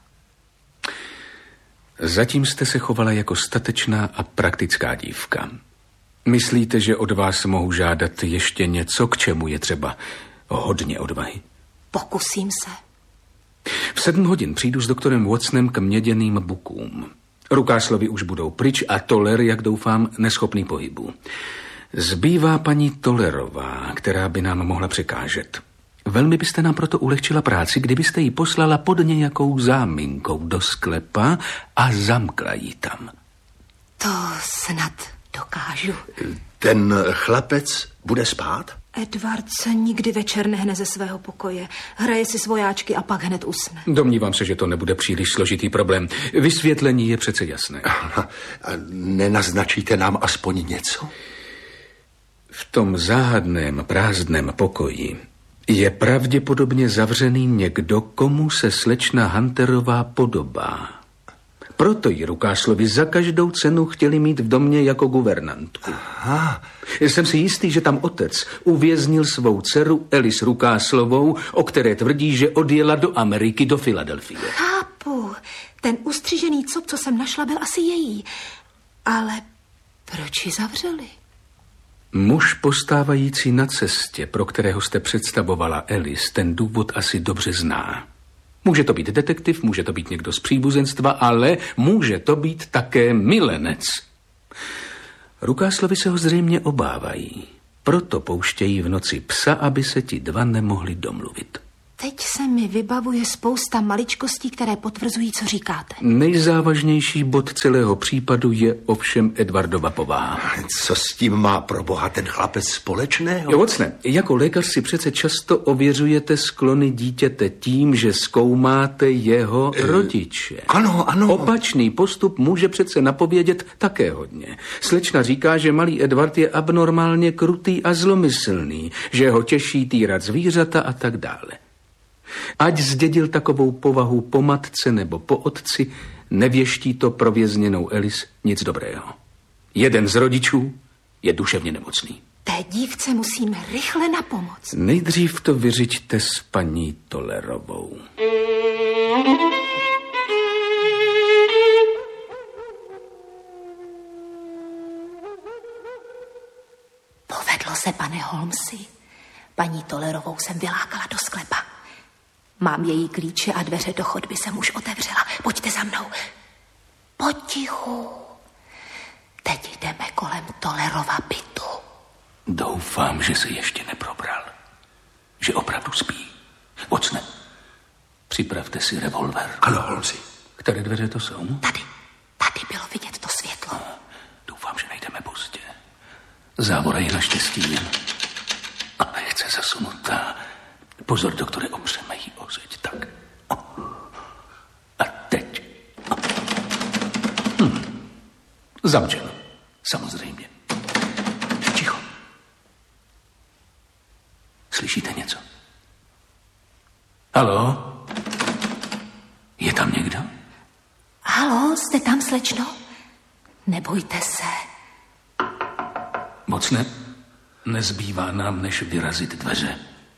Speaker 3: Zatím jste se chovala jako statečná a praktická dívka. Myslíte, že od vás mohu žádat ještě něco, k čemu je třeba hodně odvahy?
Speaker 4: Pokusím se.
Speaker 3: V sedm hodin přijdu s doktorem Watsonem k měděným bukům. Rukáslovi už budou pryč a Toler, jak doufám, neschopný pohybu. Zbývá paní Tolerová, která by nám mohla překážet. Velmi byste nám proto ulehčila práci, kdybyste ji poslala pod nějakou záminkou do sklepa a zamkla ji tam.
Speaker 4: To snad dokážu.
Speaker 2: Ten chlapec bude spát?
Speaker 4: Edward se nikdy večer nehne ze svého pokoje. Hraje si svojáčky a pak hned usne.
Speaker 3: Domnívám se, že to nebude příliš složitý problém. Vysvětlení je přece jasné.
Speaker 2: A nenaznačíte nám aspoň něco?
Speaker 3: V tom záhadném prázdném pokoji je pravděpodobně zavřený někdo, komu se slečna Hunterová podobá. Proto ji Rukáslovi za každou cenu chtěli mít v domě jako guvernantku.
Speaker 2: Aha.
Speaker 3: Jsem si jistý, že tam otec uvěznil svou dceru Alice Rukáslovou, o které tvrdí, že odjela do Ameriky, do Filadelfie.
Speaker 4: Chápu. Ten ustřižený cop, co jsem našla, byl asi její. Ale proč ji zavřeli?
Speaker 3: Muž postávající na cestě, pro kterého jste představovala Alice, ten důvod asi dobře zná. Může to být detektiv, může to být někdo z příbuzenstva, ale může to být také milenec. Rukáslovi se ho zřejmě obávají. Proto pouštějí v noci psa, aby se ti dva nemohli domluvit.
Speaker 4: Teď se mi vybavuje spousta maličkostí, které potvrzují, co říkáte.
Speaker 3: Nejzávažnější bod celého případu je ovšem Edwardova povaha.
Speaker 2: Co s tím má pro boha ten chlapec společného?
Speaker 3: Jo, Watson, jako lékař si přece často ověřujete sklony dítěte tím, že zkoumáte jeho e, rodiče.
Speaker 2: Ano, ano.
Speaker 3: Opačný postup může přece napovědět také hodně. Slečna říká, že malý Edward je abnormálně krutý a zlomyslný, že ho těší týrat zvířata a tak dále. Ať zdědil takovou povahu po matce nebo po otci, nevěští to pro vězněnou Alice nic dobrého. Jeden z rodičů je duševně nemocný.
Speaker 4: Té dívce musíme rychle napomoct.
Speaker 3: Nejdřív to vyřiďte s paní Tollerovou.
Speaker 4: Povedlo se, pane Holmesi. Paní Tollerovou jsem vylákala do sklepa. Mám její klíče a dveře do chodby jsem už otevřela. Pojďte za mnou. Potichu. Teď jdeme kolem Tollerova bytu.
Speaker 3: Doufám, že se ještě neprobral. Že opravdu spí. Watson, připravte si revolver.
Speaker 2: Ano, Holmesi.
Speaker 3: Které dveře to jsou?
Speaker 4: Tady. Tady bylo vidět to světlo.
Speaker 3: A, doufám, že nejdeme pozdě. Závora je naštěstí jen. A nechce zasunutá. Pozor, doktore, opřeme jí o zeď. Tak. A teď. Hm. Zamčeno. Samozřejmě. Ticho. Slyšíte něco? Haló? Je tam někdo?
Speaker 4: Haló, jste tam, slečno? Nebojte se.
Speaker 3: Moc ne. Nezbývá nám, než vyrazit dveře.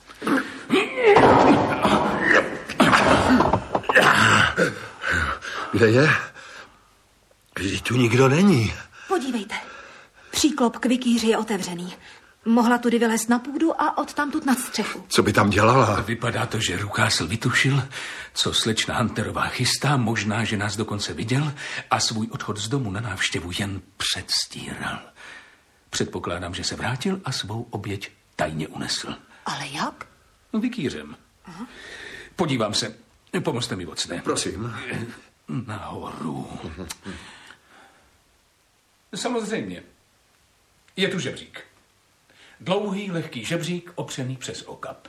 Speaker 2: Kde je? Vždyť tu nikdo není.
Speaker 4: Podívejte. Příklop k vikýři je otevřený. Mohla tudy vylézt na půdu a odtamtud nad střechu.
Speaker 2: Co by tam dělala?
Speaker 3: Vypadá to, že Rukásl vytušil, co slečna Hunterová chystá, možná, že nás dokonce viděl a svůj odchod z domu na návštěvu jen předstíral. Předpokládám, že se vrátil a svou oběť tajně unesl.
Speaker 4: Ale jak?
Speaker 3: Vikýřem. Aha. Podívám se. Pomozte mi, Watsone.
Speaker 2: Prosím.
Speaker 3: Nahoru. Samozřejmě. Je tu žebřík. Dlouhý, lehký žebřík, opřený přes okap.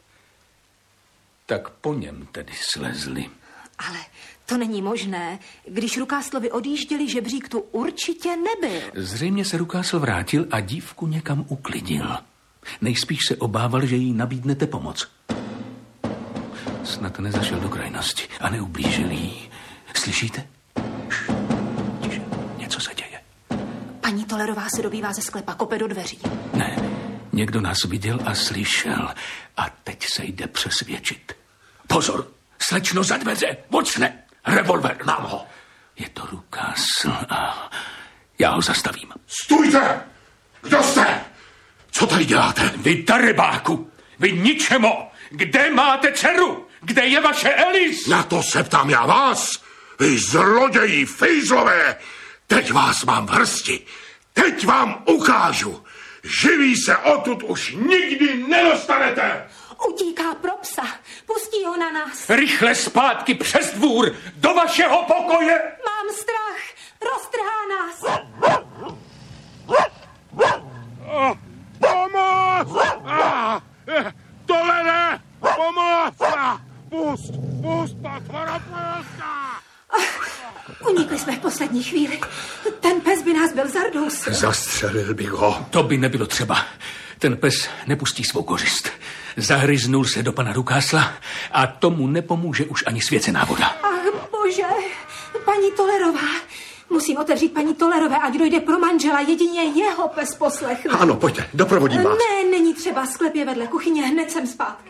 Speaker 3: Tak po něm tedy slezli.
Speaker 4: Ale to není možné. Když Rukáslovi odjížděli, žebřík tu určitě nebyl.
Speaker 3: Zřejmě se Rukásl vrátil a dívku někam uklidil. Nejspíš se obával, že jí nabídnete pomoc. Snad nezašel do krajnosti a neublížil jí. Slyšíte? Šš, tiše, něco se děje.
Speaker 4: Paní Tollerová se dobývá ze sklepa, kope do dveří.
Speaker 3: Ne, někdo nás viděl a slyšel. A teď se jde přesvědčit. Pozor, slečno za dveře, Watsone, revolver. Mám ho. Je to Rukásl a já ho zastavím.
Speaker 5: Stůjte! Kdo jste? Co tady děláte?
Speaker 3: Vy darebáku, vy ničemo. Kde máte dceru? Kde je vaše Alice?
Speaker 5: Na to se ptám já vás. Vy zloději, fejzlové. Teď vás mám v hrsti. Teď vám ukážu. Živý se odtud už nikdy nedostanete.
Speaker 4: Utíká pro psa. Pustí ho na nás.
Speaker 3: Rychle zpátky přes dvůr. Do vašeho pokoje.
Speaker 4: Mám strach. Roztrhá nás.
Speaker 5: Pomoc! Tollere! Pomoc! Pust! Pust, potvora, pust!
Speaker 4: Unikli jsme v poslední chvíli. Ten pes by nás byl zardous.
Speaker 2: Zastřelil bych ho.
Speaker 3: To by nebylo třeba. Ten pes nepustí svou kořist. Zahryznul se do pana Rukásla a tomu nepomůže už ani svěcená voda.
Speaker 4: Ach, bože, paní Tollerová. Musím otevřít paní Tollerové, ať dojde pro manžela, jedině jeho pes poslechne.
Speaker 2: Ano, pojďte, doprovodím vás.
Speaker 4: Ne, není třeba, sklep je vedle kuchyně, hned jsem zpátky.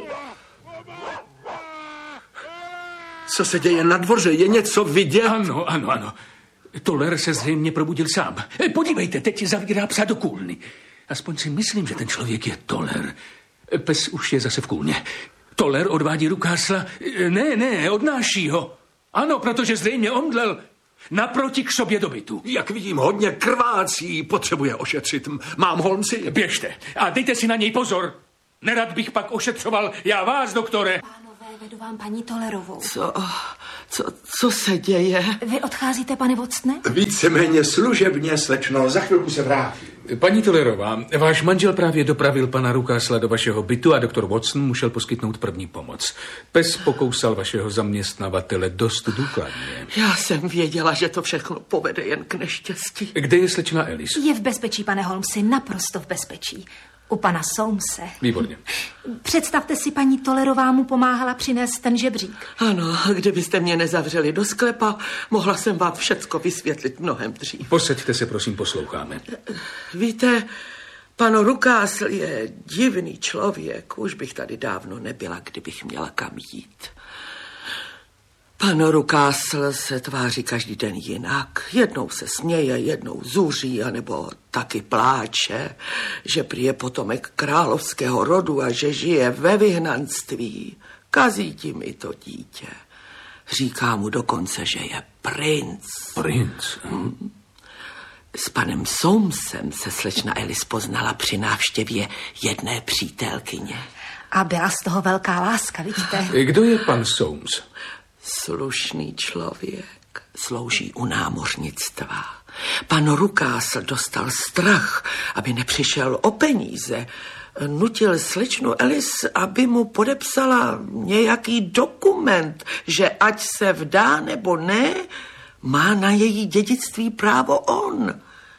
Speaker 2: Co se děje na dvoře? Je něco vidět?
Speaker 3: Ano, ano, ano. Toller se zřejmě probudil sám. Podívejte, teď zavírá psa do kůlny. Aspoň si myslím, že ten člověk je Toller. Pes už je zase v kůlně. Toller odvádí Rukásla. Ne, ne, odnáší ho. Ano, protože zřejmě omdlel. naproti k sobě do bytu.
Speaker 7: Jak vidím, hodně krvácí, potřebuje ošetřit. Mám, Holmesi?
Speaker 3: Běžte a dejte si na něj pozor. Nerad bych pak ošetřoval já vás, doktore.
Speaker 4: Pánové, vedu vám paní Tollerovou.
Speaker 6: Co, co, co se děje?
Speaker 4: Vy odcházíte, pane Watsone?
Speaker 5: Víceméně služebně, slečno, za chvilku se vrátím.
Speaker 3: Paní Tollerová, váš manžel právě dopravil pana Rucasla do vašeho bytu a doktor Watson musel poskytnout první pomoc. Pes pokousal vašeho zaměstnavatele dost důkladně.
Speaker 6: Já jsem věděla, že to všechno povede jen k neštěstí.
Speaker 3: Kde je slečna Alice?
Speaker 4: Je v bezpečí, pane Holmesi, naprosto v bezpečí. U pana Soamese.
Speaker 3: Výborně.
Speaker 4: Představte si, paní Tollerová mu pomáhala přinést ten žebřík.
Speaker 6: Ano, kdybyste mě nezavřeli do sklepa, mohla jsem vám všecko vysvětlit mnohem dřív.
Speaker 3: Posaďte se, prosím, posloucháme.
Speaker 6: Víte, pan Rucasl je divný člověk. Už bych tady dávno nebyla, kdybych měla kam jít. Pan Rucasl se tváří každý den jinak. Jednou se směje, jednou zuří, anebo taky pláče, že prý je potomek královského rodu a že žije ve vyhnanství. Kazí tím i to dítě. Říká mu dokonce, že je princ.
Speaker 3: Princ?
Speaker 6: Hmm. S panem Soamesem se slečna Alice poznala při návštěvě jedné přítelkyně.
Speaker 4: A byla z toho velká láska, vidíte?
Speaker 3: Kdo je pan Soames?
Speaker 6: Slušný člověk, slouží u námořnictva. Pan Rucasl dostal strach, aby nepřišel o peníze. Nutil slečnu Alice, aby mu podepsala nějaký dokument, že ať se vdá nebo ne, má na její dědictví právo on.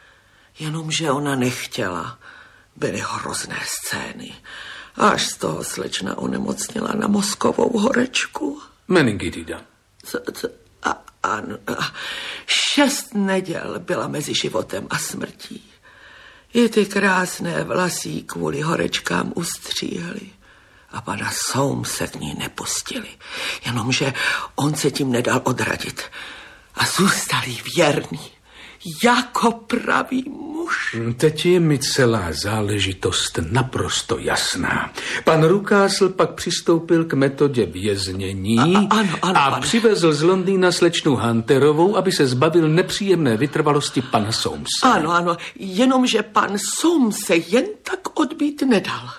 Speaker 6: Jenomže ona nechtěla. Byly hrozné scény. Až z toho slečna onemocnila na mozkovou horečku.
Speaker 3: Meningitida.
Speaker 6: Co, co, a, ano, a šest neděl byla mezi životem a smrtí. I ty krásné vlasy kvůli horečkám ustříhly. A pana Soamese k ní nepustili. Jenomže on se tím nedal odradit. A zůstali věrní. Jako pravý muž.
Speaker 3: Teď je mi celá záležitost naprosto jasná. Pan Rucasl pak přistoupil k metodě věznění
Speaker 6: a, a, ano, ano,
Speaker 3: a
Speaker 6: pane.
Speaker 3: přivezl z Londýna slečnu Hunterovou, aby se zbavil nepříjemné vytrvalosti pana Soamese.
Speaker 6: Ano, ano, jenomže pan Soamese jen tak odbít nedal.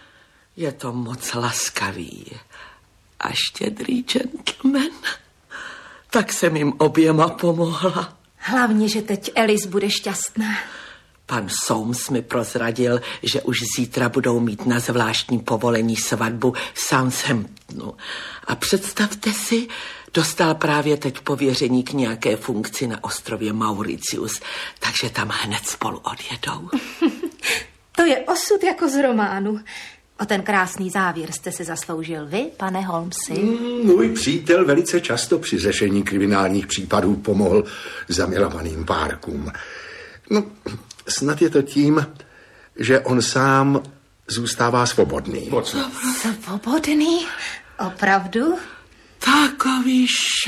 Speaker 6: Je to moc laskavý a štědrý gentleman. Tak jsem jim oběma pomohla.
Speaker 4: Hlavně, že teď Alice bude šťastná.
Speaker 6: Pan Soames mi prozradil, že už zítra budou mít na zvláštní povolení svatbu v Southamptonu. A představte si, dostal právě teď pověření k nějaké funkci na ostrově Mauritius, takže tam hned spolu odjedou.
Speaker 4: To je osud jako z románu. O ten krásný závěr jste se zasloužil vy, pane Holmesi.
Speaker 5: Mm, můj přítel velice často při řešení kriminálních případů pomohl zamilovaným párkům. No, snad je to tím, že on sám zůstává svobodný.
Speaker 4: Svobodný? Opravdu?
Speaker 6: Takový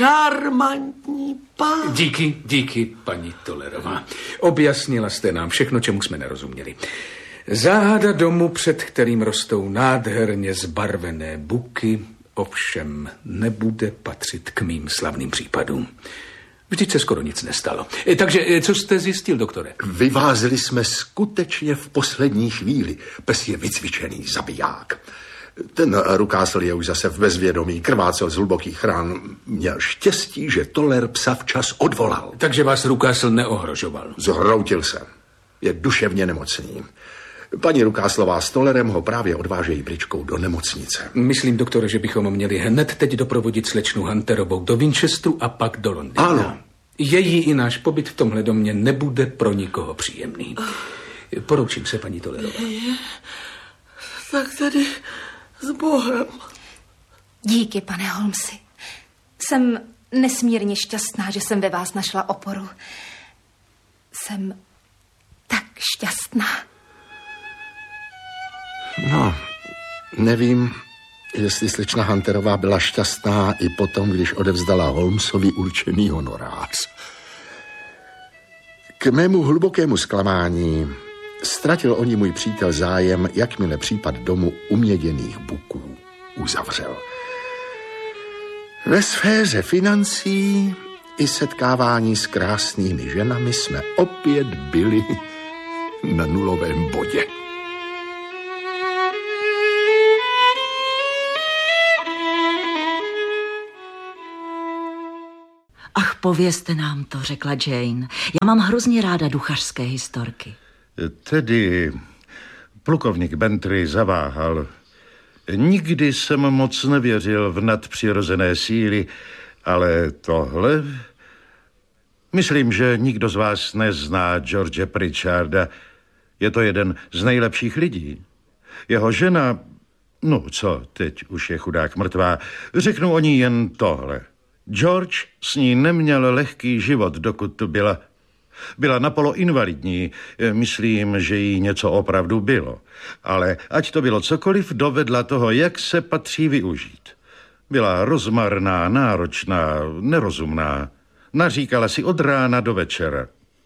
Speaker 6: šarmantní pán.
Speaker 3: Díky, díky, paní Tollerová. Objasnila jste nám všechno, čemu jsme nerozuměli. Záhada domu, před kterým rostou nádherně zbarvené buky, ovšem nebude patřit k mým slavným případům. Vždyť se skoro nic nestalo. Takže co jste zjistil, doktore?
Speaker 5: Vyvázeli jsme skutečně v poslední chvíli. Pes je vycvičený zabiják. Ten Rucasl je už zase v bezvědomí, krvácel z hlubokých ran. Měl štěstí, že Toller psa včas odvolal.
Speaker 3: Takže vás Rucasl neohrožoval?
Speaker 5: Zhroutil se. Je duševně nemocný. Paní Rucaslová s Tollerem ho právě odvážejí bričkou do nemocnice.
Speaker 3: Myslím, doktore, že bychom měli hned teď doprovodit slečnu Hunterovou do Winchesteru a pak do Londýna.
Speaker 5: Ano.
Speaker 3: Její i náš pobyt v tomhle domě nebude pro nikoho příjemný. Poroučím se, paní Tollerová.
Speaker 6: Tak tedy s Bohem.
Speaker 4: Díky, pane Holmesi. Jsem nesmírně šťastná, že jsem ve vás našla oporu. Jsem tak šťastná.
Speaker 5: No, nevím, jestli slečna Hunterová byla šťastná i potom, když odevzdala Holmesovi určený honorář. K mému hlubokému zklamání ztratil o ní můj přítel zájem, jakmile případ domu uměděných buků uzavřel. Ve sféře financí
Speaker 2: i setkávání s krásnými ženami jsme opět byli na nulovém bodě.
Speaker 8: Ach, povězte nám to, řekla Jane. Já mám hrozně ráda duchařské historky.
Speaker 9: Tedy plukovník Bentry zaváhal. Nikdy jsem moc nevěřil v nadpřirozené síly, ale tohle... Myslím, že nikdo z vás nezná George Pritcharda. Je to jeden z nejlepších lidí. Jeho žena, no co, teď už je chudák mrtvá, řeknu o ní jen tohle. George s ní neměl lehký život, dokud tu byla. Byla napolo invalidní, myslím, že jí něco opravdu bylo. Ale ať to bylo cokoliv, dovedla toho, jak se patří využít. Byla rozmarná, náročná, nerozumná. Naříkala si od rána do večera.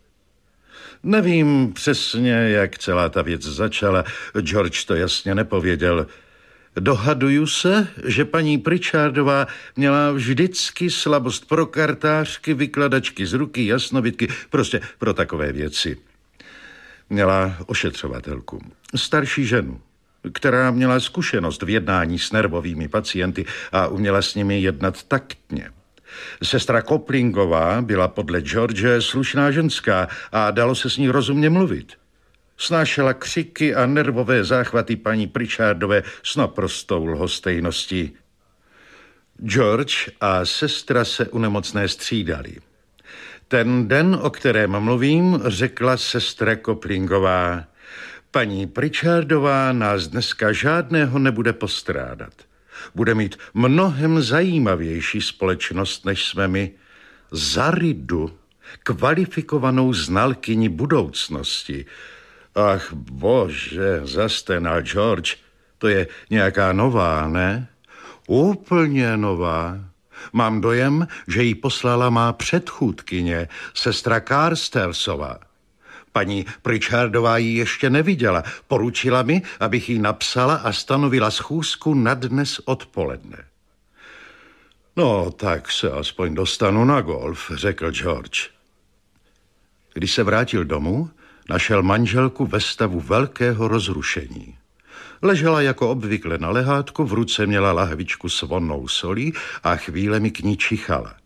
Speaker 9: Nevím přesně, jak celá ta věc začala. George to jasně nepověděl. Dohaduju se, že paní Pritchardová měla vždycky slabost pro kartářky, vykladačky z ruky, jasnovidky, prostě pro takové věci. Měla ošetřovatelku, starší ženu, která měla zkušenost v jednání s nervovými pacienty a uměla s nimi jednat taktně. Sestra Koplingová byla podle George slušná ženská a dalo se s ní rozumně mluvit. Snášela křiky a nervové záchvaty paní Pritchardové s naprostou lhostejností. George a sestra se u nemocné střídali. Ten den, o kterém mluvím, řekla sestra Koplingová: paní Pritchardová nás dneska žádného nebude postrádat. Bude mít mnohem zajímavější společnost, než jsme my. Za Ridu, kvalifikovanou znalkyni budoucnosti. Ach bože, zastenal George, to je nějaká nová, ne? Úplně nová. Mám dojem, že ji poslala má předchůdkyně, sestra Carstersová. Paní Pritchardová ji ještě neviděla. Poručila mi, abych jí napsala a stanovila schůzku na dnes odpoledne. No, tak se aspoň dostanu na golf, řekl George. Když se vrátil domů, našel manželku ve stavu velkého rozrušení. Ležela jako obvykle na lehátku, v ruce měla lahvičku s vonnou solí a chvílemi k ní čichala.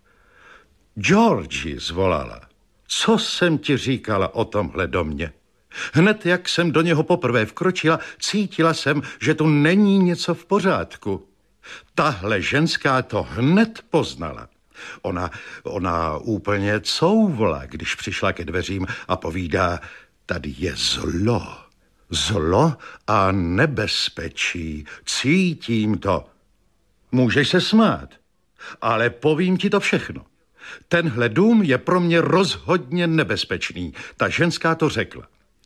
Speaker 9: Georgi, zvolala, co jsem ti říkala o tomhle domě? Hned jak jsem do něho poprvé vkročila, cítila jsem, že tu není něco v pořádku. Tahle ženská to hned poznala. Ona, ona úplně couvla, když přišla ke dveřím a povídá: tady je zlo, zlo a nebezpečí, cítím to. Můžeš se smát, ale povím ti to všechno. Tenhle dům je pro mě rozhodně nebezpečný. Ta ženská to řekla.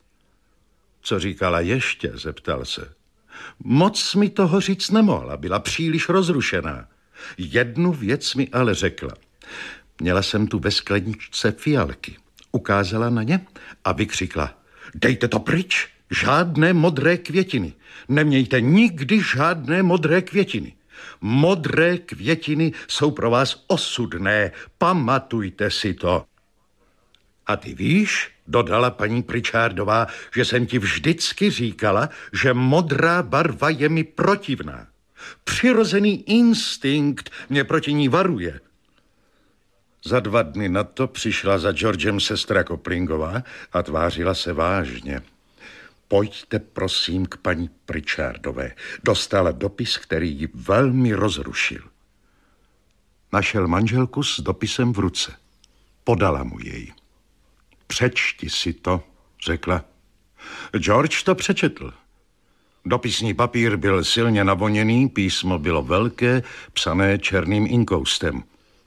Speaker 9: Co říkala ještě, zeptal se. Moc mi toho říct nemohla, byla příliš rozrušená. Jednu věc mi ale řekla. Měla jsem tu ve skleničce fialky. Ukázala na ně a vykřikla: dejte to pryč, žádné modré květiny. Nemějte nikdy žádné modré květiny. Modré květiny jsou pro vás osudné, pamatujte si to. A ty víš, dodala paní Pritchardová, že jsem ti vždycky říkala, že modrá barva je mi protivná. Přirozený instinkt mě proti ní varuje. Za dva dny na to přišla za Georgem sestra Koplingová a tvářila se vážně. Pojďte prosím k paní Pritchardové. Dostala dopis, který ji velmi rozrušil. Našel manželku s dopisem v ruce. Podala mu jej. Přečti si to, řekla. George to přečetl. Dopisní papír byl silně navoněný, písmo bylo velké, psané černým inkoustem.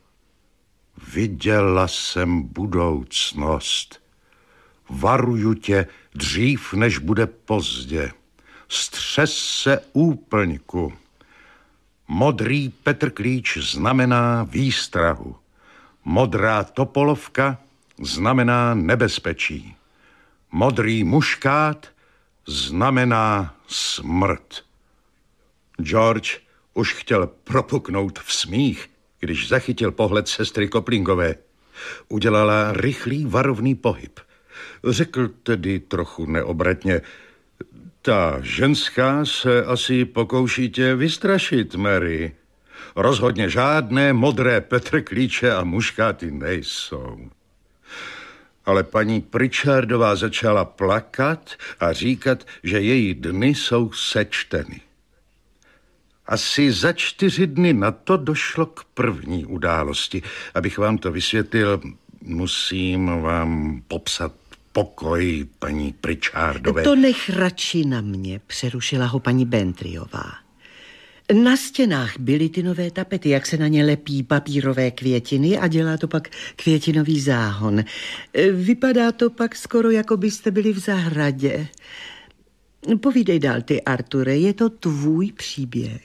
Speaker 9: Viděla jsem budoucnost. Varuju tě dřív, než bude pozdě. Střes se úplňku. Modrý Petrklíč znamená výstrahu. Modrá topolovka znamená nebezpečí. Modrý muškát znamená smrt. George už chtěl propuknout v smích, když zachytil pohled sestry Koplingové. Udělala rychlý varovný pohyb. Řekl tedy trochu neobratně: ta ženská se asi pokouší tě vystrašit, Mary. Rozhodně žádné modré petrklíče a muškáty nejsou. Ale paní Pritchardová začala plakat a říkat, že její dny jsou sečteny. Asi za čtyři dny na to došlo k první události. Abych vám to vysvětlil, musím vám popsat pokoj paní Pritchardové.
Speaker 10: To nech radši na mě, přerušila ho paní Bentryová. Na stěnách byly ty nové tapety, jak se na ně lepí papírové květiny a dělá to pak květinový záhon. Vypadá to pak skoro, jako byste byli v zahradě. Povídej dál ty, Arture, je to tvůj příběh.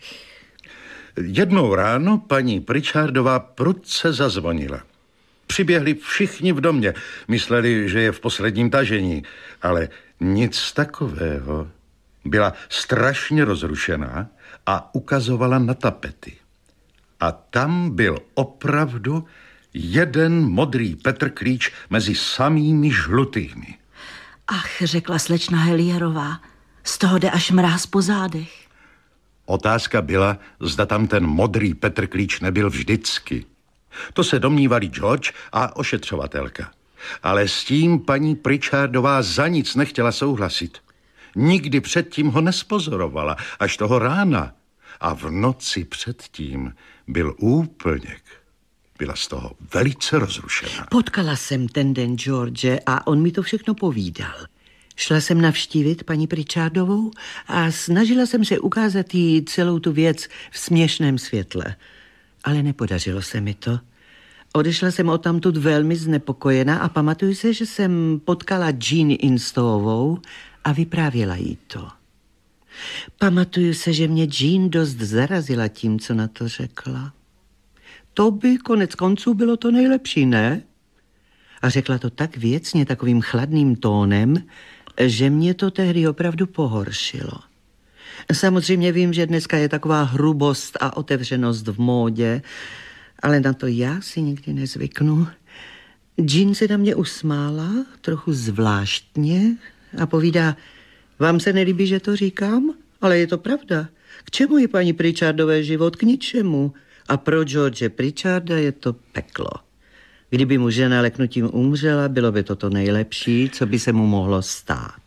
Speaker 9: Jednou ráno paní Pritchardová prudce zazvonila. Přiběhli všichni v domě, mysleli, že je v posledním tažení, ale nic takového. Byla strašně rozrušená a ukazovala na tapety. A tam byl opravdu jeden modrý petrklíč mezi samými žlutými.
Speaker 8: Ach, řekla slečna Helierová, z toho jde až mráz po zádech.
Speaker 9: Otázka byla, zda tam ten modrý petrklíč nebyl vždycky. To se domnívali George a ošetřovatelka. Ale s tím paní Pritchardová za nic nechtěla souhlasit. Nikdy předtím ho nespozorovala, až toho rána. A v noci předtím byl úplněk. Byla z toho velice rozrušená.
Speaker 10: Potkala jsem ten den George a on mi to všechno povídal. Šla jsem navštívit paní Pritchardovou a snažila jsem se ukázat jí celou tu věc v směšném světle. Ale nepodařilo se mi to. Odešla jsem odtamtud velmi znepokojená a pamatuju se, že jsem potkala Jean Instonovou a vyprávěla jí to. Pamatuju se, že mě Jean dost zarazila tím, co na to řekla. To by konec konců bylo to nejlepší, ne? A řekla to tak věcně, takovým chladným tónem, že mě to tehdy opravdu pohoršilo. Samozřejmě vím, že dneska je taková hrubost a otevřenost v módě, ale na to já si nikdy nezvyknu. Jean se na mě usmála, trochu zvláštně, a povídá: vám se nelíbí, že to říkám? Ale je to pravda. K čemu je paní Pritchardové život? K ničemu. A pro George Pritcharda je to peklo. Kdyby mu žena leknutím umřela, bylo by to to nejlepší, co by se mu mohlo stát.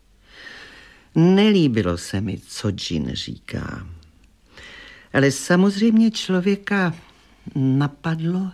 Speaker 10: Nelíbilo se mi, co Jean říká. Ale samozřejmě člověka napadlo...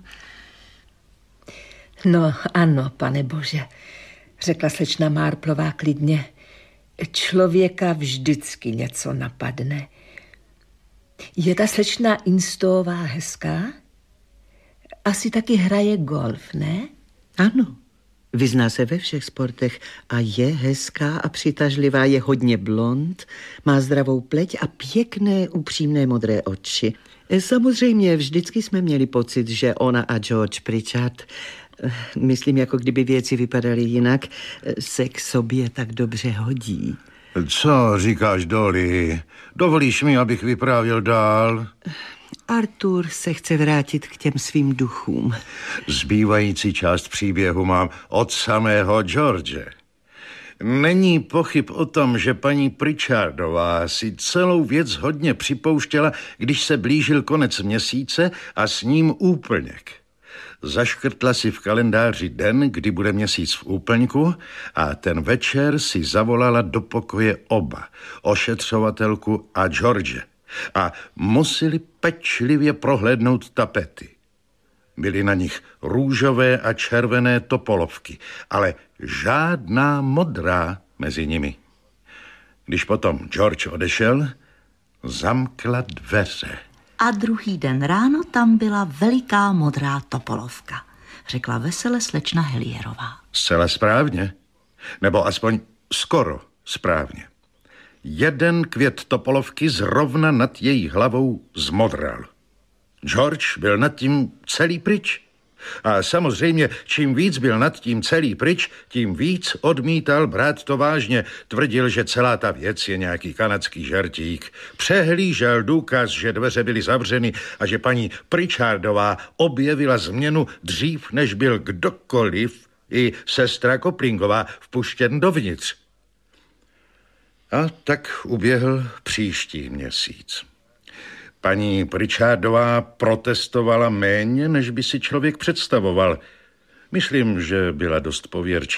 Speaker 6: No ano, pane bože, řekla slečna Marplová klidně. Člověka vždycky něco napadne. Je ta slečna Instová hezká? Asi taky hraje golf, ne?
Speaker 10: Ano, vyzná se ve všech sportech a je hezká a přitažlivá, je hodně blond, má zdravou pleť a pěkné, upřímné modré oči. Samozřejmě vždycky jsme měli pocit, že ona a George Pritchard, myslím, jako kdyby věci vypadaly jinak, se k sobě tak dobře hodí.
Speaker 9: Co říkáš, Dolly? Dovolíš mi, abych vyprávěl dál?
Speaker 10: Arthur se chce vrátit k těm svým duchům.
Speaker 9: Zbývající část příběhu mám od samého George. Není pochyb o tom, že paní Pritchardová si celou věc hodně připouštěla, když se blížil konec měsíce a s ním úplněk. Zaškrtla si v kalendáři den, kdy bude měsíc v úplňku, a ten večer si zavolala do pokoje oba, ošetřovatelku a George, a museli pečlivě prohlédnout tapety. Byly na nich růžové a červené topolovky, ale žádná modrá mezi nimi. Když potom George odešel, zamkla dveře.
Speaker 8: A druhý den ráno tam byla veliká modrá topolovka, řekla vesele slečna Helierová.
Speaker 9: Zcela správně, nebo aspoň skoro správně. Jeden květ topolovky zrovna nad její hlavou zmodral. George byl nad tím celý pryč. A samozřejmě, čím víc byl nad tím celý pryč, tím víc odmítal brát to vážně. Tvrdil, že celá ta věc je nějaký kanadský žertík. Přehlížel důkaz, že dveře byly zavřeny a že paní Pritchardová objevila změnu dřív, než byl kdokoliv, i sestra Koplingová, vpuštěn dovnitř. A tak uběhl příští měsíc. Paní Pritchardová protestovala méně, než by si člověk představoval. Myslím, že byla dost pověrčivá.